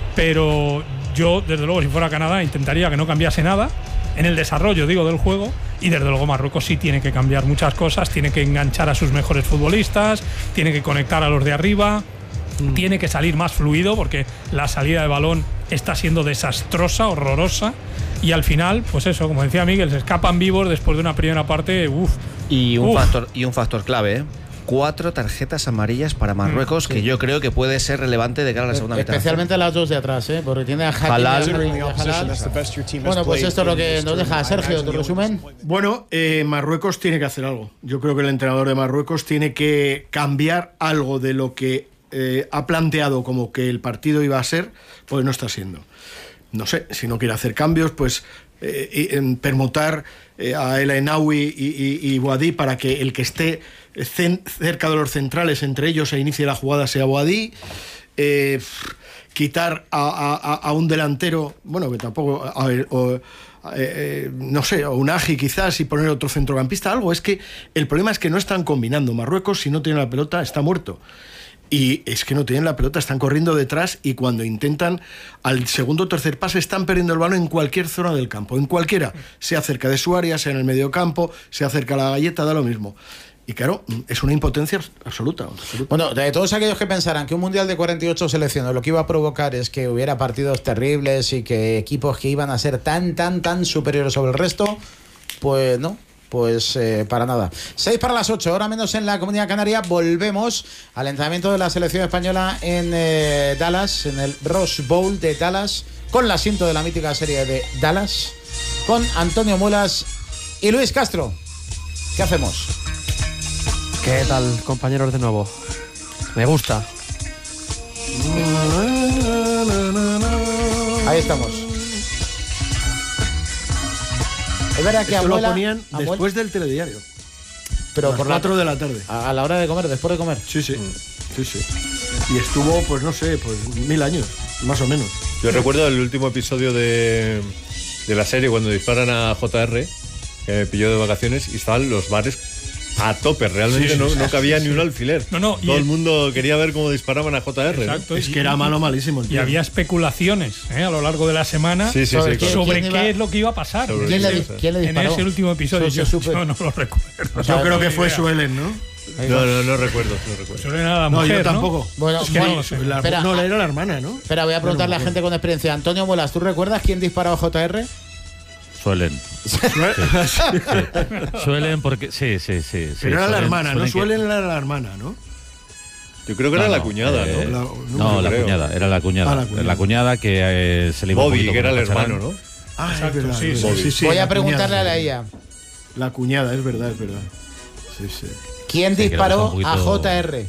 pero yo, desde luego, si fuera Canadá, intentaría que no cambiase nada en el desarrollo, digo, del juego. Y desde luego Marruecos sí tiene que cambiar muchas cosas, tiene que enganchar a sus mejores futbolistas, tiene que conectar a los de arriba, tiene que salir más fluido, porque la salida de balón está siendo desastrosa, horrorosa. Y al final, pues eso, como decía Miguel, se escapan vivos después de una primera parte. Uf, Y un, Uf. factor, y un factor clave, ¿eh? Cuatro tarjetas amarillas para Marruecos, que yo creo que puede ser relevante de cara a la segunda mitad. Especialmente las dos de atrás, ¿eh? Porque tiene a Hakimi Halal. y a Hakimi y a Halal. Bueno, pues esto es lo que nos deja Sergio, tu resumen. Bueno, eh, Marruecos tiene que hacer algo. Yo creo que el entrenador de Marruecos tiene que cambiar algo de lo que eh, ha planteado como que el partido iba a ser, pues no está siendo. No sé, si no quiere hacer cambios, pues eh, y, en permutar eh, a El Ainaoui y, y, y Boadí para que el que esté cen- cerca de los centrales, entre ellos, e inicie la jugada sea Boadí. Eh, quitar a, a, a un delantero, bueno, que tampoco, a ver, o, eh, eh, no sé, o un Aji quizás, y poner otro centrocampista, algo. Es que el problema es que no están combinando. Marruecos, si no tiene la pelota, está muerto. Y es que no tienen la pelota, están corriendo detrás, y cuando intentan al segundo o tercer pase están perdiendo el balón en cualquier zona del campo, en cualquiera, sea cerca de su área, sea en el medio campo, sea cerca de la galleta, da lo mismo. Y claro, es una impotencia absoluta, absoluta. Bueno, de todos aquellos que pensaran que un mundial de cuarenta y ocho selecciones lo que iba a provocar es que hubiera partidos terribles y que equipos que iban a ser tan, tan, tan superiores sobre el resto, pues no. Pues eh, para nada. seis para las ocho, hora menos en la Comunidad Canaria. Volvemos al entrenamiento de la selección española en eh, Dallas, en el Rose Bowl de Dallas, con el asiento de la mítica serie de Dallas, con Antonio Mulas y Luis Castro. ¿Qué hacemos? ¿Qué tal, compañeros, de nuevo? Me gusta. Ahí estamos. Es verdad que Esto abuela, lo ponían abuela- después del telediario. pero a las por la- cuatro de la tarde. a, a la hora de comer, después de comer. Sí, sí. Sí, sí. Y estuvo, pues no sé, pues mil años, más o menos. Yo recuerdo el último episodio de, de la serie cuando disparan a J R, que me pilló de vacaciones, y estaban los bares a tope. Realmente Sí, sí, no, sí. no cabía ni un alfiler. No, no, y Todo el el- mundo quería ver cómo disparaban a J R. ¿no? exacto. Es y- que era malo, malísimo. el Y tío. había especulaciones ¿eh? a lo largo de la semana Sí, sí, ¿Sobre sí. qué? claro. sobre ¿Quién qué iba- es lo que iba a pasar. Sobre ¿Quién le, Sí, di- sí. quién le En disparó? ese último episodio Eso yo, se supe. yo no lo recuerdo. Yo creo que Ni fue idea. Suelen, ¿no? No, no, no recuerdo, no recuerdo. Suelen a la No, mujer, yo tampoco. Bueno, Es que bueno, no lo sé. La- espera, no, era la hermana, ¿no? espera, voy a preguntarle a gente con experiencia. Antonio Mulas, ¿tú recuerdas quién disparó a J R? Suelen. Sí, sí. Suelen porque. Sí, sí, sí. sí Pero era suelen, la hermana, no que... suelen era la hermana, ¿no? Yo creo que no, era no, la cuñada, eh, ¿no? La, no, no la creo. cuñada, era la cuñada. Ah, la cuñada. La cuñada que eh, se le iba Bobby, que era el hermano, ¿no? Ah, Exacto, es verdad. sí, sí, sí. sí, sí, Voy a la preguntarle cuñada, a ella. La cuñada, es verdad, es verdad. Sí, sí. ¿Quién Sí, disparó poquito... a J R?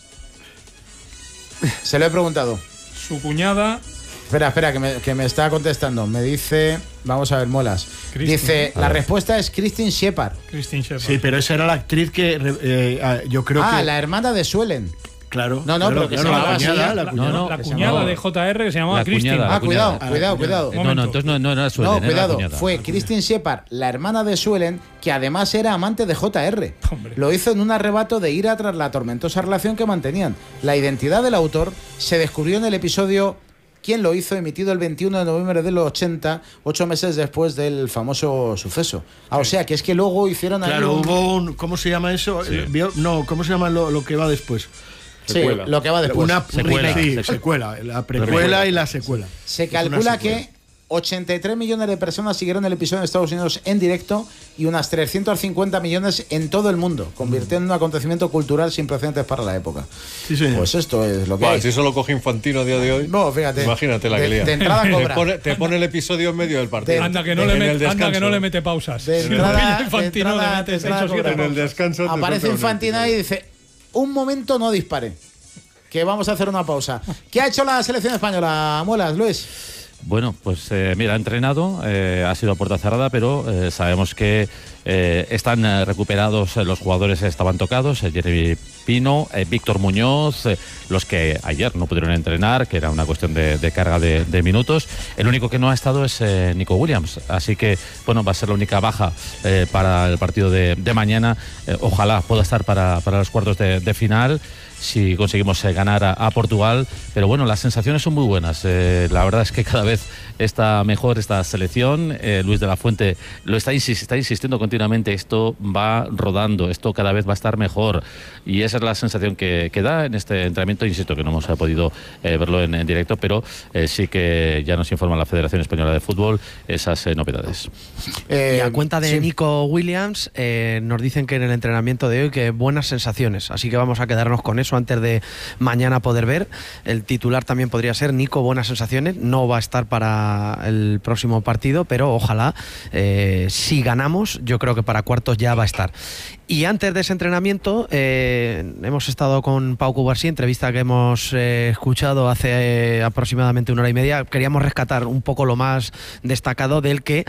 Se lo he preguntado. Su cuñada. Espera, espera, que me, que me está contestando. Me dice, vamos a ver, Molas. Christine. Dice, la respuesta es Christine Shepard. Christine Shepard. Sí, pero esa era la actriz que eh, yo creo ah, que. la hermana de Suelen. Claro. No, no, claro, pero que claro, se la llamaba cuñada, así, la La, cuñada. No, no, la que se cuñada llamaba- de J R que se llamaba La Christine. cuñada, Ah, cuidado, Ah, cuidado, la cuidado. Un No, no, momento. entonces no, no era Suelen. No, era la cuidado, cuñada. fue Christine Shepard, la hermana de Suelen, que además era amante de J R. Hombre. Lo hizo en un arrebato de ira tras la tormentosa relación que mantenían. La identidad del autor se descubrió en el episodio ¿Quién lo hizo?, emitido el veintiuno de noviembre de los ochenta, ocho meses después del famoso suceso. Ah, o sea, que es que luego hicieron ahí Claro, un- hubo un. ¿Cómo se llama eso? Sí. Eh, bio- No, ¿cómo se llama lo, lo que va después? Sí, Secuela. lo que va después. Una Secuela. Sí, Secuela. secuela. La precuela Precuela. y la secuela. Se Es una calcula secuela. que ochenta y tres millones de personas siguieron el episodio en Estados Unidos en directo y unas trescientos cincuenta millones en todo el mundo, convirtiendo en un acontecimiento cultural sin precedentes para la época. Sí, señor. Pues esto es lo que Vale, hay. si eso lo coge Infantino a día de hoy. No, fíjate. Imagínate la de, que lía. de entrada Te cobra. pone, te pone el episodio en medio del partido. De- Anda que no, En le, el met- anda descanso. que no le mete pausas. De Si lo entrada- pilla de Infantino, entrada- le mete de seis o entrada siete en el pausas. descanso. te Aparece suelta un Infantino ahí y dice, un momento no dispare, que vamos a hacer una pausa. ¿Qué ha hecho la selección española, Muelas, Luis? Bueno, pues eh, mira, ha entrenado, eh, ha sido a puerta cerrada, pero eh, sabemos que eh, están eh, recuperados eh, los jugadores que estaban tocados, eh, Jeremy Pino, eh, Víctor Muñoz, eh, los que ayer no pudieron entrenar, que era una cuestión de, de carga de, de minutos. El único que no ha estado es eh, Nico Williams, así que bueno, va a ser la única baja eh, para el partido de, de mañana. Eh, ojalá pueda estar para, para los cuartos de, de final, si conseguimos eh, ganar a, a Portugal, pero bueno, las sensaciones son muy buenas. Eh, la verdad es que cada vez está mejor esta selección. Eh, Luis de la Fuente lo está, insis- está insistiendo continuamente, esto va rodando, esto cada vez va a estar mejor, y esa es la sensación que, que da en este entrenamiento. Insisto que no hemos podido eh, verlo en, en directo, pero eh, sí que ya nos informa la Federación Española de Fútbol esas eh, novedades. Eh, Y a cuenta de sí. Nico Williams, eh, nos dicen que en el entrenamiento de hoy que buenas sensaciones, así que vamos a quedarnos con eso antes de mañana poder ver. El titular también podría ser Nico, buenas sensaciones, no va a estar para el próximo partido, pero ojalá, eh, si ganamos, yo creo que para cuartos ya va a estar. Y antes de ese entrenamiento, eh, hemos estado con Pau Cubarsí, entrevista que hemos eh, escuchado hace eh, aproximadamente una hora y media. Queríamos rescatar un poco lo más destacado del que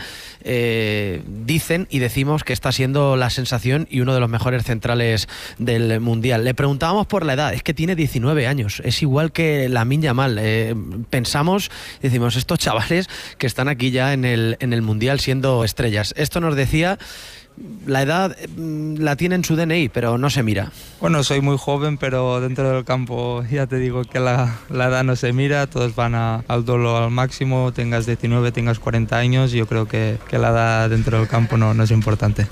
eh, dicen y decimos que está siendo la sensación y uno de los mejores centrales del Mundial. Le preguntábamos por la edad, es que tiene diecinueve años, es igual que Lamine Yamal. Eh, pensamos, decimos, estos chavales que están aquí ya en el, en el Mundial siendo estrellas. Esto nos decía. La edad mm, la tiene en su D N I, pero no se mira. Bueno, soy muy joven, pero dentro del campo ya te digo que la, la edad no se mira, todos van a, al dolo al máximo, tengas diecinueve, tengas cuarenta años, yo creo que, que la edad dentro del campo no, no es importante.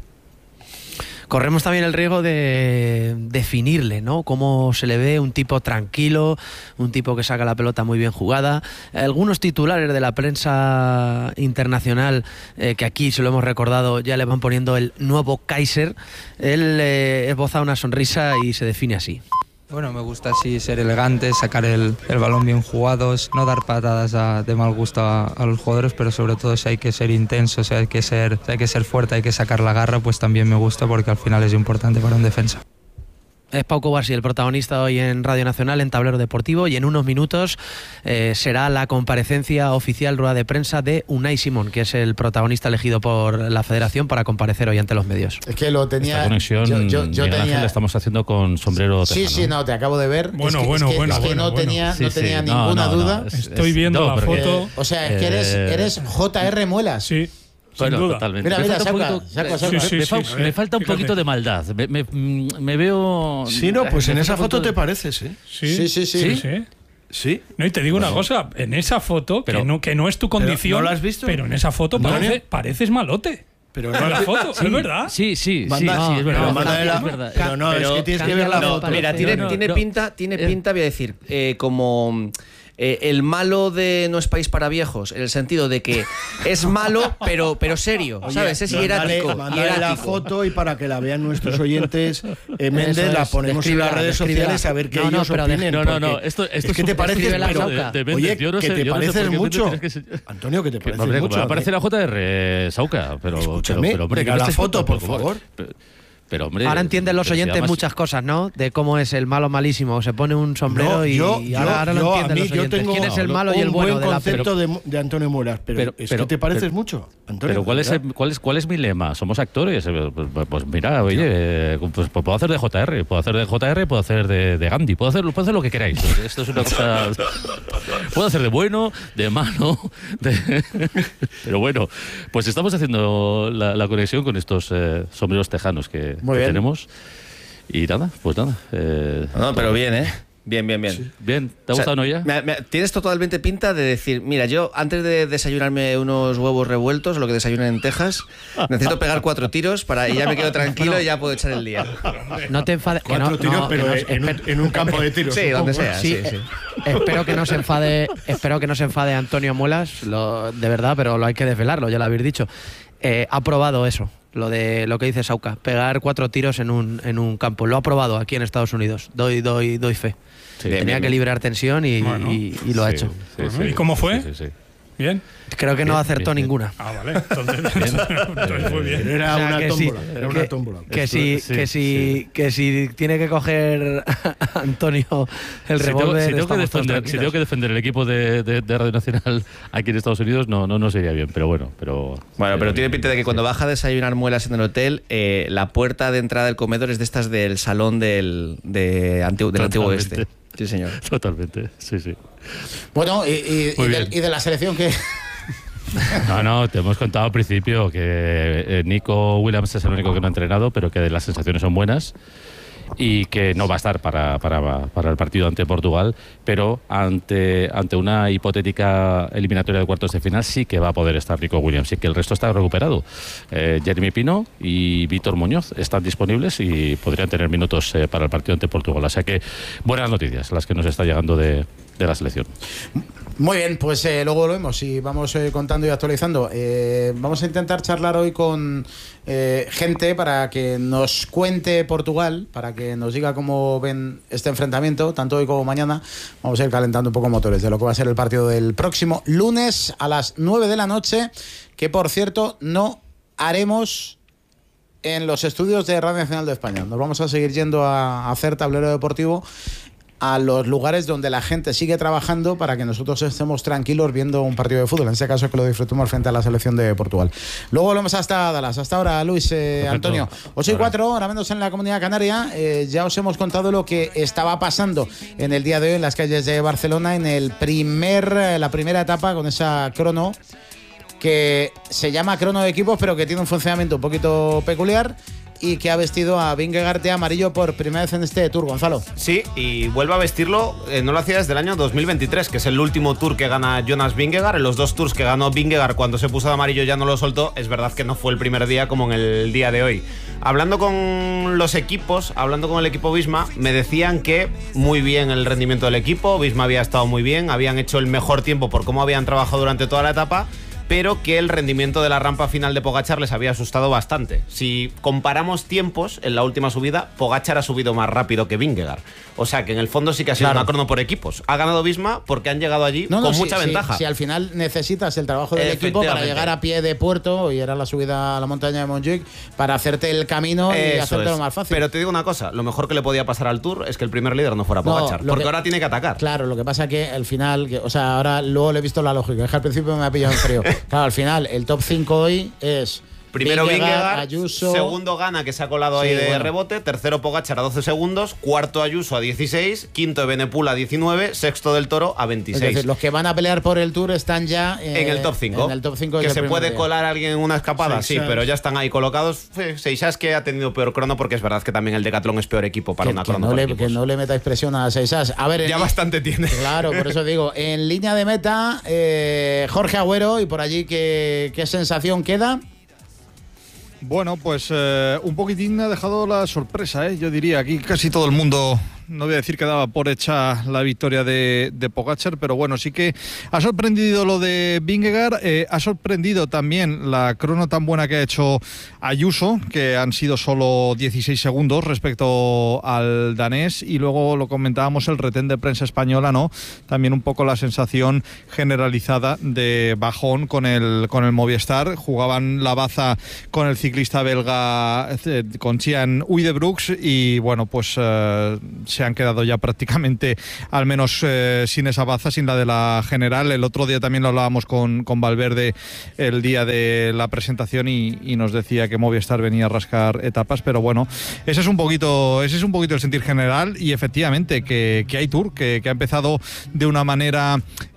Corremos también el riesgo de definirle, ¿no? Cómo se le ve, un tipo tranquilo, un tipo que saca la pelota muy bien jugada. Algunos titulares de la prensa internacional, eh, que aquí se lo hemos recordado, ya le van poniendo el nuevo Kaiser. Él eh, esboza una sonrisa y se define así. Bueno, me gusta así ser elegante, sacar el, el balón bien jugados, no dar patadas a- de mal gusto a, a los jugadores, pero sobre todo si hay que ser intenso, si hay que ser, si hay que ser fuerte, hay que sacar la garra, pues también me gusta porque al final es importante para un defensa. Es Pau Cubarsí, el protagonista hoy en Radio Nacional, en Tablero Deportivo, y en unos minutos eh, será la comparecencia oficial, rueda de prensa de Unai Simón, que es el protagonista elegido por la Federación para comparecer hoy ante los medios. Es que lo tenía. Esta conexión, yo, yo- yo Miguel Ángel, tenía. la estamos haciendo con sombrero Sí, tejano. sí, no, te acabo de ver. Bueno, es que, bueno, es que, bueno, es que bueno, no bueno. tenía, Sí, no sí, tenía no, ninguna no, no, duda. es- Estoy viendo no, la pero que- foto. Eh, o sea, es que eres, Eh, eres J R Muelas. Sí, sin Bueno, duda. totalmente. Mira, Me mira, falta un saca, poquito- saca, saca. me- Sí, me, sí, fa- sí. me falta un Fíjate. poquito de maldad. Me, me- me veo. Sí, no, pues me en falta esa un foto poquito te de- pareces, ¿eh? Sí, Sí, sí, sí. sí, sí. Sí. No, y te digo una cosa, en esa foto, Pero- que, no, que no es tu condición, ¿no la has visto? pero en esa foto Antonio? parece, pareces malote. Pero En la no, foto, Sí, ¿es verdad? Sí, sí, sí, Manda- sí, es verdad. pero manda es la- verdad. pero no, es que tienes que ver la No, foto. mira, tiene, No, no, tiene no. pinta, tiene Eh. pinta, voy a decir, eh, como eh, el malo de No es país para viejos, en el sentido de que es malo, pero, pero serio, ¿sabes? Oye, es mándale, hierático. mándale la hierático. foto y para que la vean nuestros oyentes, eh, Méndez, Eso la es, ponemos en las descríbela, redes descríbela. sociales a ver qué No, no, ellos pero de- opinen. No, no, no, porque esto, esto es es que un- te pareces, escríbela, pero, Sauca. de- de oye, Méndez. Yo no que sé- te yo no sé pareces por qué mucho. Méndez tienes que- Antonio, que te Que, pareces hombre, mucho. me aparece la J R, Sauca, pero, Escúchame, pero, pero, hombre, venga, ¿qué me la estáis foto, por contando? favor. Pero, pero, hombre, Ahora entienden los pero si oyentes además- muchas cosas, ¿no? De cómo es el malo malísimo. Se pone un sombrero No, y, yo, y yo, ahora, ahora lo yo, a entienden mí, los yo oyentes. tengo ¿Quién es el malo y el un bueno buen de la concepto de, de Antonio Muras, pero, Pero- es pero- que te pareces pero- mucho, Antonio. Pero ¿cuál es, ¿verdad? el- cuál, es, ¿cuál es mi lema? Somos actores. Eh, Pues, pues mira, oye, eh, pues, pues puedo hacer de J R, puedo hacer de J R, puedo hacer de, de Gandhi, puedo hacer, puedo hacer lo que queráis. Esto es una cosa. Puedo hacer de bueno, de malo, de... Pero bueno, pues estamos haciendo la, la conexión con estos eh, sombreros tejanos que, Muy que bien. tenemos. Y nada, pues nada. eh, No, pero bien, ¿eh? Bien, bien, bien. Bien, ¿te ha O sea, gustado, no ya? me- me- tienes totalmente pinta de decir, mira, yo antes de desayunarme unos huevos revueltos, lo que desayunan en Texas, necesito pegar cuatro tiros para y ya me quedo tranquilo y ya puedo echar el día. No te enfades. que Cuatro no- tiros, no, que pero no- en, un, en un campo de tiros. Sí, supongo. donde sea, Sí, sí, sí. eh, espero que no se enfade, espero que no se enfade Antonio Muelas, lo- de verdad, pero lo hay que desvelarlo, ya lo habéis dicho. Eh, ha probado eso, lo de lo que dice Sauca, pegar cuatro tiros en un, en un campo. Lo ha probado aquí en Estados Unidos. Doy, doy, doy fe. Sí. Tenía Bien, bien, que bien. librar tensión y, Bueno. y- y lo ha Sí, hecho. sí, Ajá. sí. ¿Y cómo fue? Sí, sí, sí. ¿Bien? Creo que no Bien, acertó bien, bien. ninguna. Ah, vale. Entonces, entonces fue bien. Pero era O sea, una que tómbola. sí, Era que- una tómbola. Que Esto- si, sí, que si, sí. que si tiene que coger Antonio el Si tengo, revólver, si tengo que estamos todos defender, si tranquilos. tengo que defender el equipo de, de- de Radio Nacional aquí en Estados Unidos, no, no, no sería bien, pero bueno. Pero, Bueno, pero tiene pinta de que cuando baja a desayunar muelas en el hotel, eh, la puerta de entrada del comedor es de estas del salón del, de antiguo, del antiguo Totalmente. oeste. Sí, señor. Totalmente, sí, sí. Bueno, y, y- Muy y de, bien. y de la selección que. No, no, te hemos contado al principio que eh, Nico Williams es el único que no ha entrenado, pero que las sensaciones son buenas y que no va a estar para, para, para el partido ante Portugal, pero ante, ante una hipotética eliminatoria de cuartos de final sí que va a poder estar Nico Williams y que el resto está recuperado. Eh, Jeremy Pino y Víctor Muñoz están disponibles y podrían tener minutos eh, para el partido ante Portugal. O sea que buenas noticias las que nos está llegando de, de la selección. Muy bien, pues eh, luego lo vemos y vamos eh, contando y actualizando. Eh, vamos a intentar charlar hoy con eh, gente para que nos cuente Portugal, para que nos diga cómo ven este enfrentamiento, tanto hoy como mañana. Vamos a ir calentando un poco motores de lo que va a ser el partido del próximo lunes a las nueve de la noche, que por cierto no haremos en los estudios de Radio Nacional de España. Nos vamos a seguir yendo a hacer tablero deportivo a los lugares donde la gente sigue trabajando para que nosotros estemos tranquilos viendo un partido de fútbol. En este caso, que lo disfrutemos frente a la selección de Portugal. Luego volvemos hasta Dallas. Hasta ahora, Luis, eh, Antonio. ocho y cuatro, ahora menos en la Comunidad Canaria. Eh, ya os hemos contado lo que estaba pasando en el día de hoy en las calles de Barcelona, en el primer, la primera etapa con esa crono que se llama crono de equipos, pero que tiene un funcionamiento un poquito peculiar y que ha vestido a Vingegaard de amarillo por primera vez en este Tour, Gonzalo. Sí, y vuelve a vestirlo, eh, no lo hacía desde el año dos mil veintitrés, que es el último Tour que gana Jonas Vingegaard. En los dos Tours que ganó Vingegaard cuando se puso de amarillo ya no lo soltó. Es verdad que no fue el primer día como en el día de hoy. Hablando con los equipos, hablando con el equipo Visma, me decían que muy bien el rendimiento del equipo, Visma había estado muy bien, habían hecho el mejor tiempo por cómo habían trabajado durante toda la etapa, pero que el rendimiento de la rampa final de Pogačar les había asustado bastante. Si comparamos tiempos, en la última subida, Pogačar ha subido más rápido que Vingegaard. O sea que en el fondo sí que ha sido Claro. una crono por equipos. Ha ganado Visma porque han llegado allí No, no, con sí, mucha sí, ventaja. Si al final necesitas el trabajo del equipo para Efectivamente. llegar a pie de puerto, y era la subida a la montaña de Montjuic, para hacerte el camino y Eso hacértelo es. más fácil. Pero te digo una cosa, lo mejor que le podía pasar al Tour es que el primer líder no fuera No, Pogačar, lo porque que- ahora tiene que atacar. Claro, lo que pasa que al final, que, o sea, ahora luego le he visto la lógica, es que al principio me ha pillado en frío. Claro, al final, el top cinco hoy es Primero Vingegaard, Ayuso. segundo Gana, que se ha colado ahí Sí, de bueno. rebote, tercero Pogačar a doce segundos, cuarto Ayuso a dieciséis, quinto Benepul a diecinueve, sexto Del Toro a Es veiseis. decir, los que van a pelear por el Tour están ya eh, En el top cinco. En el top cinco Que desde se el primer puede día. colar alguien en una escapada, sí, Seixas. pero ya están ahí colocados. Sí, Seixas, que ha tenido peor crono, porque es verdad que también el Decathlon es peor equipo para Que, una que crono no por le, equipos. que no le metáis presión a Seixas. A ver, en Ya li- bastante tiene. Claro, por eso digo, en línea de meta, eh, Jorge Agüero, y por allí, ¿qué, qué sensación queda? Bueno, pues eh, un poquitín ha dejado la sorpresa, ¿eh? Yo diría, aquí casi todo el mundo no voy a decir que daba por hecha la victoria de, de Pogačar, pero bueno, sí que ha sorprendido lo de Vingegaard, eh, ha sorprendido también la crono tan buena que ha hecho Ayuso, que han sido solo dieciséis segundos respecto al danés, y luego lo comentábamos, el retén de prensa española, ¿no? También un poco la sensación generalizada de bajón con el, con el Movistar. Jugaban la baza con el ciclista belga, eh, con Cian Uijtdebroeks, y bueno, pues eh, se han quedado ya prácticamente, al menos eh, sin esa baza, sin la de la general. El otro día también lo hablábamos con, con Valverde el día de la presentación y, y nos decía que Movistar venía a rascar etapas, pero bueno, ese es un poquito, ese es un poquito el sentir general, y efectivamente que, que hay Tour, que, que ha empezado de una manera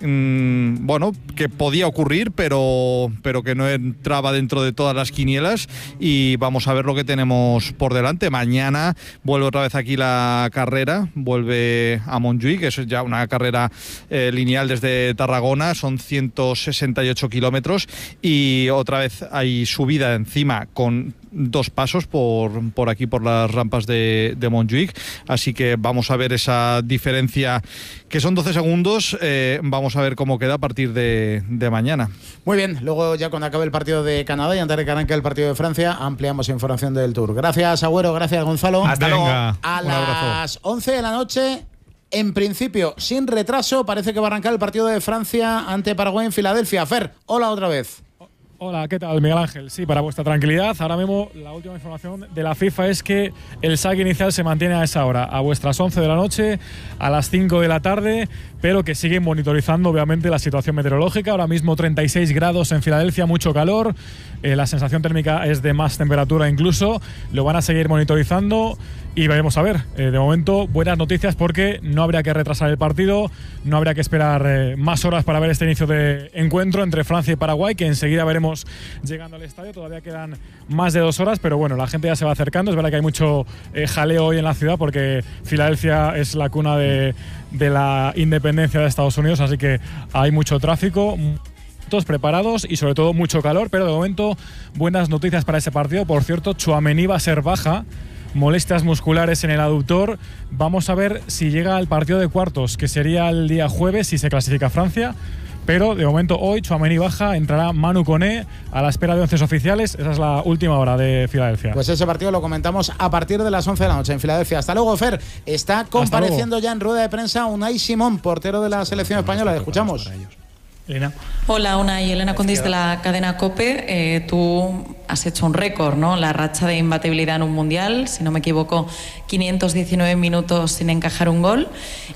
mmm, bueno, que podía ocurrir, pero, pero que no entraba dentro de todas las quinielas, y vamos a ver lo que tenemos por delante. Mañana vuelve otra vez aquí la carrera, vuelve a Montjuïc, que eso es ya una carrera eh, lineal desde Tarragona, son ciento sesenta y ocho kilómetros, y otra vez hay subida encima con dos pasos por, por aquí, por las rampas de, de Montjuïc, así que vamos a ver esa diferencia, que son doce segundos, eh, vamos a ver cómo queda a partir de, de mañana. Muy bien, luego ya cuando acabe el partido de Canadá y antes de que arranque el partido de Francia, ampliamos información del Tour. Gracias, Agüero, gracias, Gonzalo. Hasta luego. A las once de la noche, en principio, sin retraso, parece que va a arrancar el partido de Francia ante Paraguay en Filadelfia. Fer, hola otra vez. Hola, ¿qué tal, Miguel Ángel? Sí, para vuestra tranquilidad, ahora mismo la última información de la FIFA es que el saque inicial se mantiene a esa hora, a vuestras once de la noche, a las cinco de la tarde, pero que siguen monitorizando obviamente la situación meteorológica. Ahora mismo treinta y seis grados en Filadelfia, mucho calor, eh, la sensación térmica es de más temperatura incluso, lo van a seguir monitorizando y veremos a ver. Eh, de momento, buenas noticias porque no habría que retrasar el partido, no habría que esperar eh, más horas para ver este inicio de encuentro entre Francia y Paraguay, que enseguida veremos llegando al estadio. Todavía quedan más de dos horas, pero bueno, la gente ya se va acercando. Es verdad que hay mucho eh, jaleo hoy en la ciudad porque Filadelfia es la cuna de, de la independencia de Estados Unidos, así que hay mucho tráfico, todos preparados y sobre todo mucho calor, pero de momento buenas noticias para ese partido. Por cierto, Tchouaméni va a ser baja, molestias musculares en el aductor. Vamos a ver si llega al partido de cuartos, que sería el día jueves si se clasifica Francia. Pero de momento hoy Tchouaméni baja, entrará Manu Koné a la espera de once oficiales. Esa es la última hora de Filadelfia. Pues ese partido lo comentamos a partir de las once de la noche en Filadelfia. Hasta luego, Fer. Está compareciendo ya en rueda de prensa Unai Simón, portero de la selección española. Le escuchamos. Elena. Hola, Unai, Elena Condis de la cadena COPE. Eh, tú has hecho un récord, ¿no? La racha de imbatibilidad en un mundial, si no me equivoco, quinientos diecinueve minutos sin encajar un gol.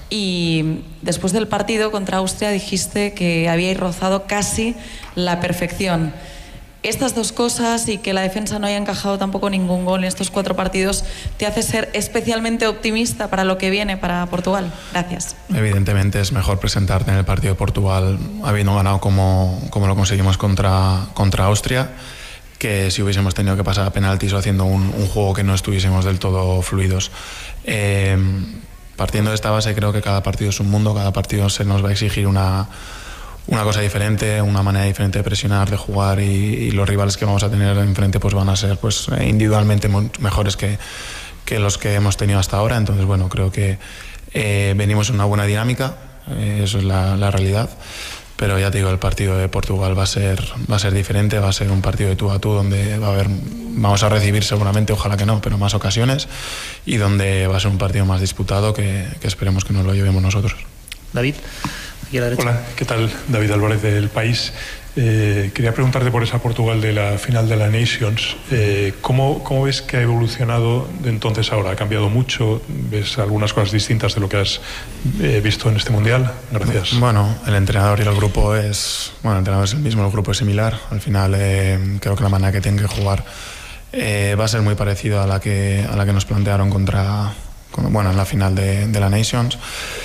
Y después del partido contra Austria dijiste que habíais rozado casi la perfección. Estas dos cosas y que la defensa no haya encajado tampoco ningún gol en estos cuatro partidos, ¿te hace ser especialmente optimista para lo que viene para Portugal? Gracias. Evidentemente es mejor presentarte en el partido de Portugal habiendo ganado como, como lo conseguimos contra, contra Austria, que si hubiésemos tenido que pasar a penaltis o haciendo un, un juego que no estuviésemos del todo fluidos. Eh, partiendo de esta base, creo que cada partido es un mundo, cada partido se nos va a exigir una... una cosa diferente, una manera diferente de presionar, de jugar, y, y los rivales que vamos a tener enfrente pues van a ser pues individualmente mejores que, que los que hemos tenido hasta ahora. Entonces, bueno, creo que eh, venimos en una buena dinámica, eh, eso es la, la realidad, pero ya te digo, el partido de Portugal va a ser va a ser diferente, va a ser un partido de tú a tú donde va a haber, vamos a recibir seguramente, ojalá que no, pero más ocasiones, y donde va a ser un partido más disputado que, que esperemos que nos lo llevemos nosotros. David. Hola, ¿qué tal? David Álvarez del País. Eh, quería preguntarte por esa Portugal de la final de la Nations. Eh, ¿cómo, ¿Cómo ves que ha evolucionado de entonces a ahora? ¿Ha cambiado mucho? ¿Ves algunas cosas distintas de lo que has eh, visto en este Mundial? Gracias. Bueno, el entrenador y el grupo es... Bueno, el entrenador es el mismo, el grupo es similar. Al final eh, creo que la manera que tienen que jugar eh, va a ser muy parecida a la que, a la que nos plantearon contra... Con, bueno, en la final de, de la Nations.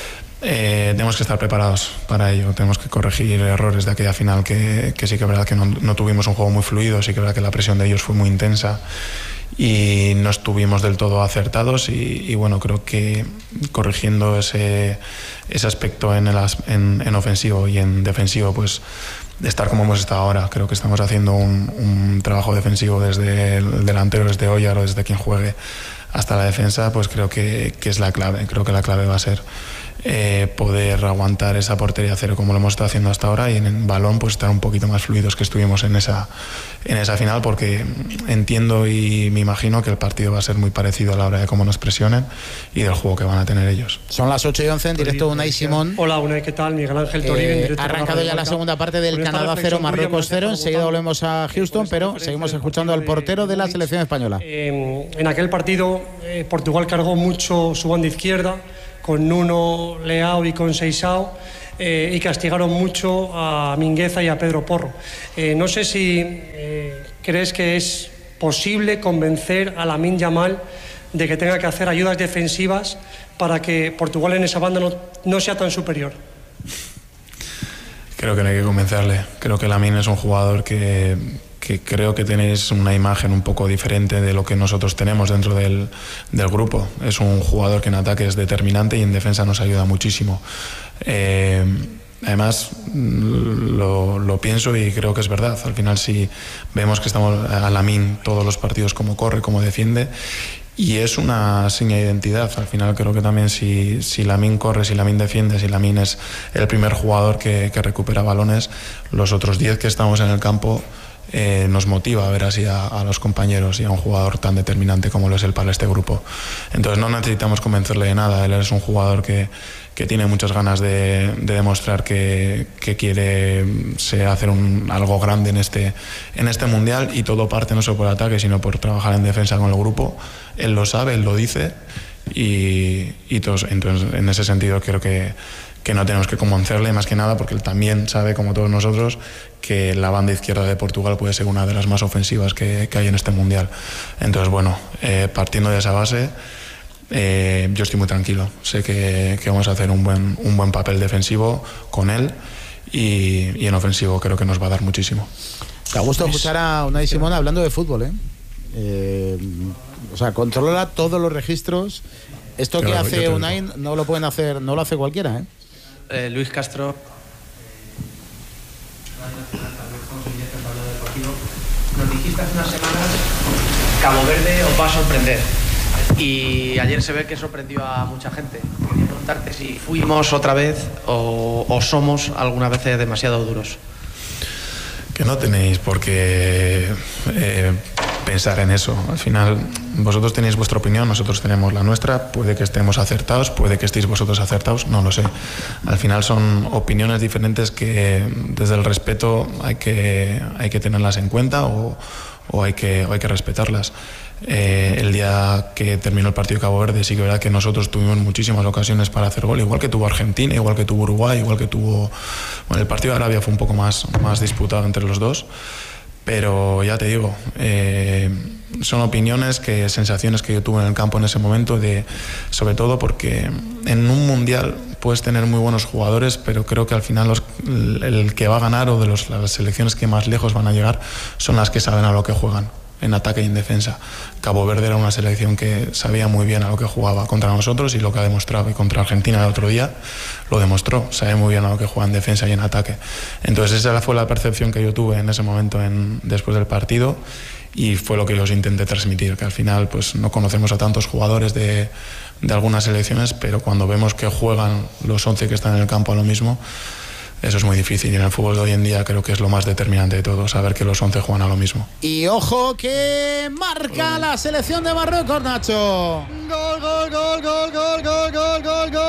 Eh, tenemos que estar preparados para ello, tenemos que corregir errores de aquella final que, que sí que es verdad que no, no tuvimos un juego muy fluido, sí que es verdad que la presión de ellos fue muy intensa y no estuvimos del todo acertados y, y bueno, creo que corrigiendo ese, ese aspecto en, el, en, en ofensivo y en defensivo, pues de estar como hemos estado ahora, creo que estamos haciendo un, un trabajo defensivo desde el delantero, desde Óyar o desde quien juegue hasta la defensa, pues creo que, que es la clave. Creo que la clave va a ser eh, poder aguantar esa portería cero como lo hemos estado haciendo hasta ahora, y en el balón pues estar un poquito más fluidos que estuvimos en esa, en esa final, porque entiendo y me imagino que el partido va a ser muy parecido a la hora de cómo nos presionen y del juego que van a tener ellos. Son las ocho y once en directo Unai Simón. Hola, Unai, ¿qué tal? Miguel Ángel Toribio. Eh, ha arrancado ya la segunda parte del Canadá cero, Marruecos cero. Enseguida volvemos a Houston, pero seguimos escuchando al portero de la selección española. Eh, en aquel partido eh, Portugal cargó mucho su banda izquierda con Nuno, Leao y con Seixao, eh, y castigaron mucho a Mingueza y a Pedro Porro. Eh, no sé si eh, crees que es posible convencer a Lamine Yamal de que tenga que hacer ayudas defensivas para que Portugal en esa banda no, no sea tan superior. Creo que no hay que convencerle. Creo que Lamine es un jugador que, que creo que tenéis una imagen un poco diferente de lo que nosotros tenemos dentro del, del grupo. Es un jugador que en ataque es determinante y en defensa nos ayuda muchísimo. Eh, además, lo, lo pienso y creo que es verdad. Al final, si vemos que estamos a Lamine todos los partidos, cómo corre, cómo defiende, y es una seña de identidad. Al final creo que también si, si Lamine corre, si Lamine defiende, si Lamine es el primer jugador que, que recupera balones, los otros diez que estamos en el campo eh, nos motiva a ver así a, a los compañeros y a un jugador tan determinante como lo es él para este grupo. Entonces no necesitamos convencerle de nada. Él es un jugador que, que tiene muchas ganas de, de demostrar que, que quiere se hacer un, algo grande en este, en este mundial, y todo parte no solo por ataque sino por trabajar en defensa con el grupo. Él lo sabe, él lo dice, y, y todos, entonces en ese sentido creo que, que no tenemos que convencerle, más que nada porque él también sabe, como todos nosotros, que la banda izquierda de Portugal puede ser una de las más ofensivas que, que hay en este mundial. Entonces bueno, eh, partiendo de esa base, eh, yo estoy muy tranquilo. Sé que, que vamos a hacer un buen, un buen papel defensivo con él, y, y en ofensivo creo que nos va a dar muchísimo. Me gusta escuchar a Unai Simón hablando de fútbol, ¿eh? Eh, o sea, controla todos los registros. Esto que Claro, hace Unai no lo pueden hacer, no lo hace cualquiera, ¿eh? Eh, Luis Castro. Nos dijiste hace unas semanas: Cabo Verde os va a sorprender. Y ayer se ve que sorprendió a mucha gente. Quería preguntarte si fuimos otra vez o, o somos algunas veces demasiado duros. Que no tenéis por qué eh, pensar en eso. Al final, vosotros tenéis vuestra opinión, nosotros tenemos la nuestra. Puede que estemos acertados, puede que estéis vosotros acertados, no lo sé. Al final son opiniones diferentes que desde el respeto hay que, hay que tenerlas en cuenta, o, o, hay, que, o hay que respetarlas. Eh, el día que terminó el partido de Cabo Verde, sí que es verdad que nosotros tuvimos muchísimas ocasiones para hacer gol, igual que tuvo Argentina, igual que tuvo Uruguay, igual que tuvo... Bueno, el partido de Arabia fue un poco más, más disputado entre los dos, pero ya te digo, eh, son opiniones, que sensaciones que yo tuve en el campo en ese momento, de, sobre todo porque en un mundial puedes tener muy buenos jugadores, pero creo que al final los, el, el que va a ganar, o de los, las selecciones que más lejos van a llegar, son las que saben a lo que juegan, en ataque y en defensa. Cabo Verde era una selección que sabía muy bien a lo que jugaba contra nosotros, y lo que ha demostrado, y contra Argentina el otro día lo demostró, sabe muy bien a lo que juega en defensa y en ataque. Entonces esa fue la percepción que yo tuve en ese momento, en, después del partido, y fue lo que yo os intenté transmitir, que al final pues no conocemos a tantos jugadores de, de algunas selecciones, pero cuando vemos que juegan los once que están en el campo a lo mismo, eso es muy difícil, y en el fútbol de hoy en día creo que es lo más determinante de todo, saber que los once juegan a lo mismo. Y ojo que marca la selección de Marruecos, Nacho. Gol, gol, gol, gol, gol, gol, gol, gol, gol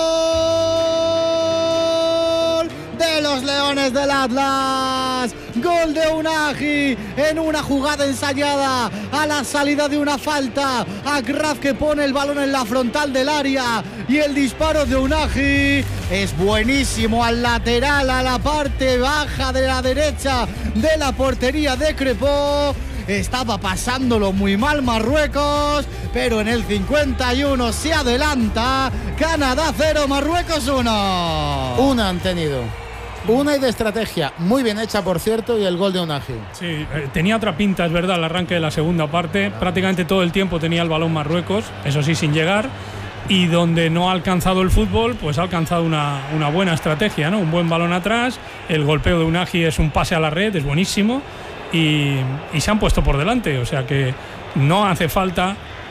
de los Leones del Atlas. Gol de Unai en una jugada ensayada a la salida de una falta. Akraf, que pone el balón en la frontal del área, y el disparo de Unai es buenísimo al lateral, a la parte baja de la derecha de la portería de Crepó. Estaba pasándolo muy mal Marruecos, pero en el cincuenta y uno se adelanta. Canadá cero, Marruecos uno. Una han tenido. Una y de estrategia, muy bien hecha, por cierto, y el gol de Unai. Sí, eh, tenía otra pinta, es verdad, el arranque de la segunda parte. Prácticamente todo el tiempo tenía el balón Marruecos, eso sí, sin llegar. Y donde no ha alcanzado el fútbol, pues ha alcanzado una, una buena estrategia, ¿no? Un buen balón atrás, el golpeo de Unai es un pase a la red, es buenísimo, y, y se han puesto por delante. O sea que no hace falta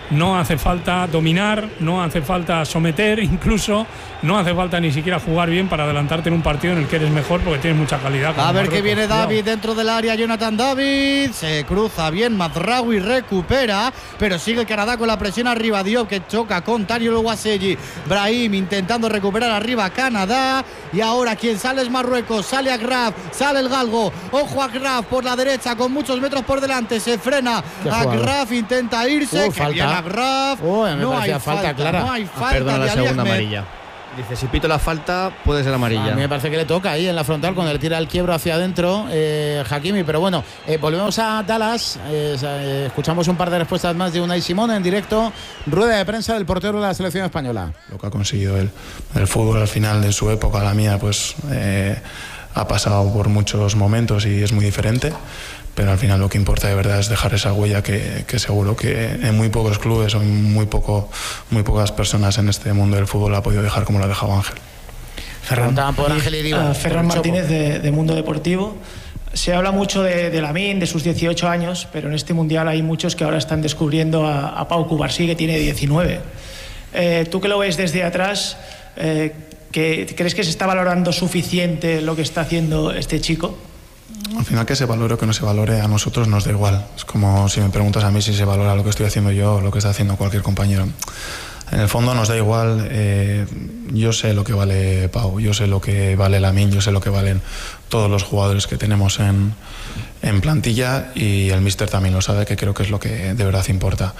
no hace falta dominar, no hace falta someter, incluso no hace falta ni siquiera jugar bien para adelantarte en un partido en el que eres mejor porque tienes mucha calidad. A ver qué viene Cuidado. David dentro del área. Jonathan David se cruza bien, Mazraoui recupera, pero sigue Canadá con la presión arriba. Diop que choca con Taniel Oluwaseyi. Brahim intentando recuperar arriba Canadá. Y ahora quien sale es Marruecos. Sale a Graf, sale el galgo. Ojo a Graf por la derecha con muchos metros por delante. Se frena a Graf, intenta irse. Uh, que falta. bien a Graf. Uh, me no hay parecía falta, falta, clara. no hay Ah, falta. perdona, la de Ali segunda Ahmed. amarilla. Dice, si pito la falta, puede ser amarilla. A mí me parece que le toca ahí en la frontal cuando le tira el quiebro hacia adentro eh, Hakimi, pero bueno, eh, volvemos a Dallas, eh, eh, escuchamos un par de respuestas más de Unai Simón en directo, rueda de prensa del portero de la selección española. Lo que ha conseguido el, el fútbol al final de su época, la mía, pues eh, ha pasado por muchos momentos y es muy diferente, pero al final lo que importa de verdad es dejar esa huella que, que seguro que en muy pocos clubes o en muy, poco, muy pocas personas en este mundo del fútbol ha podido dejar como lo ha dejado Ángel. Ferran, por Ángel Iribar. Uh, Ferran Martínez de, de Mundo Deportivo. Se habla mucho de, de Lamine, de sus dieciocho años, pero en este mundial hay muchos que ahora están descubriendo a, a Pau Cubarsí, que tiene diecinueve. Eh, tú que lo ves desde atrás, eh, ¿que, ¿crees que se está valorando suficiente lo que está haciendo este chico? Al final, que se valore o que no se valore, a nosotros nos da igual. Es como si me preguntas a mí si se valora lo que estoy haciendo yo o lo que está haciendo cualquier compañero. En el fondo nos da igual. Eh, yo sé lo que vale Pau, yo sé lo que vale Lamine, yo sé lo que valen todos los jugadores que tenemos en, en plantilla, y el míster también lo sabe, que creo que es lo que de verdad importa.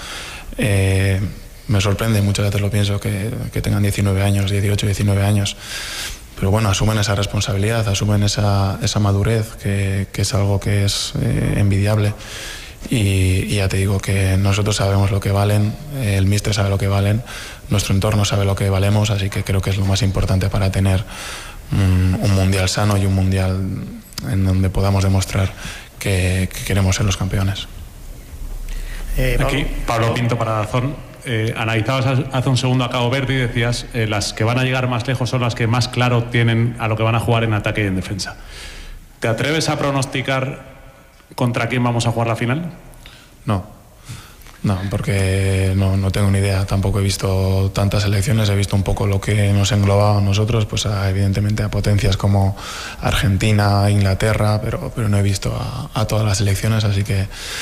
Eh, me sorprende, muchas veces lo pienso, que, que tengan diecinueve años, dieciocho, diecinueve años. Pero bueno, asumen esa responsabilidad, asumen esa, esa madurez, que, que es algo que es eh, envidiable. Y, y ya te digo que nosotros sabemos lo que valen, el míster sabe lo que valen, nuestro entorno sabe lo que valemos, así que creo que es lo más importante para tener un, un mundial sano y un mundial en donde podamos demostrar que, que queremos ser los campeones. Eh, Aquí, Pablo Pinto para Dazón. Eh, analizabas hace un segundo a Cabo Verde y decías eh, las que van a llegar más lejos son las que más claro tienen a lo que van a jugar en ataque y en defensa. ¿Te atreves a pronosticar contra quién vamos a jugar la final? No, no, porque no, no tengo ni idea. Tampoco he visto tantas selecciones, he visto un poco lo que nos ha englobado a nosotros, pues a, evidentemente a potencias como Argentina, Inglaterra, pero, pero no he visto a, a todas las selecciones, así que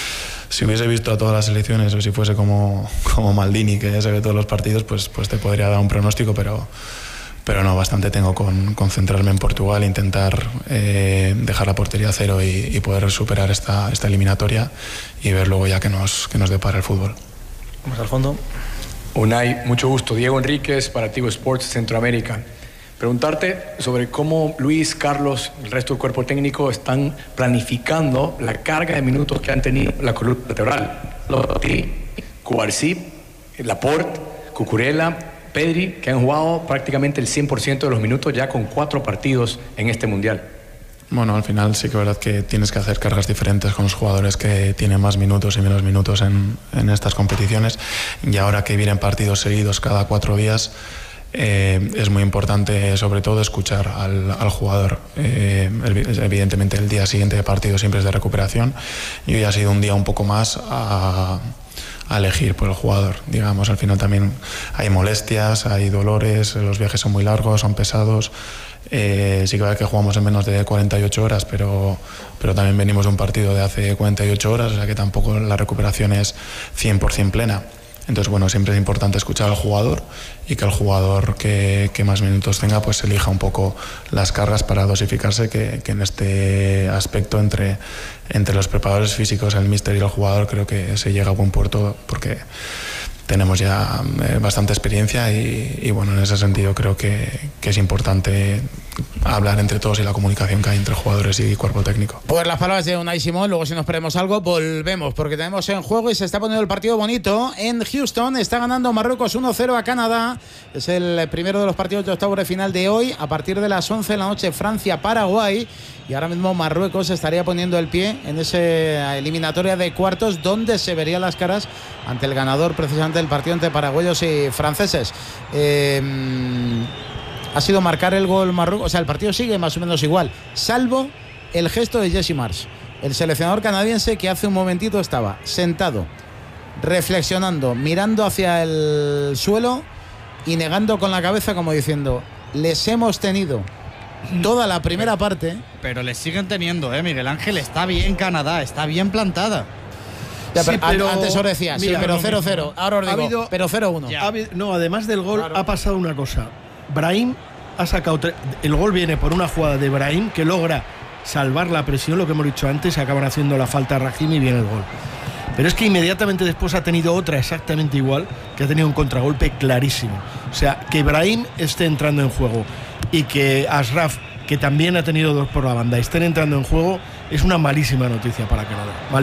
si hubiese visto a todas las selecciones o si fuese como, como Maldini, que ya se ve todos los partidos, pues, pues te podría dar un pronóstico, pero, pero no, bastante tengo con concentrarme en Portugal, intentar eh, dejar la portería a cero y, y poder superar esta, esta eliminatoria y ver luego ya que nos, que nos depara el fútbol. Vamos al fondo. Unai, mucho gusto. Diego Enríquez para Tigo Sports Centroamérica. Preguntarte sobre cómo Luis, Carlos y el resto del cuerpo técnico están planificando la carga de minutos que han tenido la columna vertebral. Lotti, Cubarsí, Laporte, Cucurella, Pedri, que han jugado prácticamente el cien por ciento de los minutos ya con cuatro partidos en este Mundial. Bueno, al final sí que es verdad que tienes que hacer cargas diferentes con los jugadores que tienen más minutos y menos minutos en, en estas competiciones, y ahora que vienen partidos seguidos cada cuatro días, Eh, es muy importante sobre todo escuchar al, al jugador. Eh, evidentemente el día siguiente de partido siempre es de recuperación y hoy ha sido un día un poco más a, a elegir por el jugador, digamos. Al final también hay molestias, hay dolores, los viajes son muy largos, son pesados. Eh, sí que es verdad que jugamos en menos de cuarenta y ocho horas, pero, pero también venimos de un partido de hace cuarenta y ocho horas, o sea que tampoco la recuperación es cien por ciento plena. Entonces, bueno, siempre es importante escuchar al jugador y que el jugador que, que más minutos tenga, pues elija un poco las cargas para dosificarse, que, que en este aspecto entre, entre los preparadores físicos, el míster y el jugador, creo que se llega a buen puerto porque tenemos ya eh, bastante experiencia y, y bueno, en ese sentido creo que, que es importante hablar entre todos y la comunicación que hay entre jugadores y cuerpo técnico. Pues las palabras de Unai Simón, luego si nos perdemos algo volvemos porque tenemos en juego y se está poniendo el partido bonito en Houston. Está ganando Marruecos uno cero a Canadá, es el primero de los partidos de octavos de final de hoy. A partir de las once de la noche Francia-Paraguay, y ahora mismo Marruecos estaría poniendo el pie en esa eliminatoria de cuartos donde se verían las caras ante el ganador precisamente del partido entre paraguayos y franceses. Eh, ha sido marcar el gol Marruecos, o sea, el partido sigue más o menos igual, salvo el gesto de Jesse Marsch, el seleccionador canadiense, que hace un momentito estaba sentado reflexionando, mirando hacia el suelo y negando con la cabeza como diciendo, les hemos tenido toda la primera parte. Pero les siguen teniendo, ¿eh? Miguel Ángel, está bien Canadá, está bien plantada. Ya, pero Sí, pero- antes os decía, sí, mira, pero lo cero mismo. cero. Ahora os Ha digo, habido- pero cero uno. Ha habido- no, además del gol ha pasado una cosa. Brahim ha sacado tre- el gol viene por una jugada de Brahim que logra salvar la presión, lo que hemos dicho antes, acaban haciendo la falta a Rahimi y viene el gol. Pero es que inmediatamente después ha tenido otra exactamente igual, que ha tenido un contragolpe clarísimo. O sea, que Brahim esté entrando en juego y que Ashraf, que también ha tenido dos por la banda, estén entrando en juego, es una malísima noticia para Canadá. Malísima.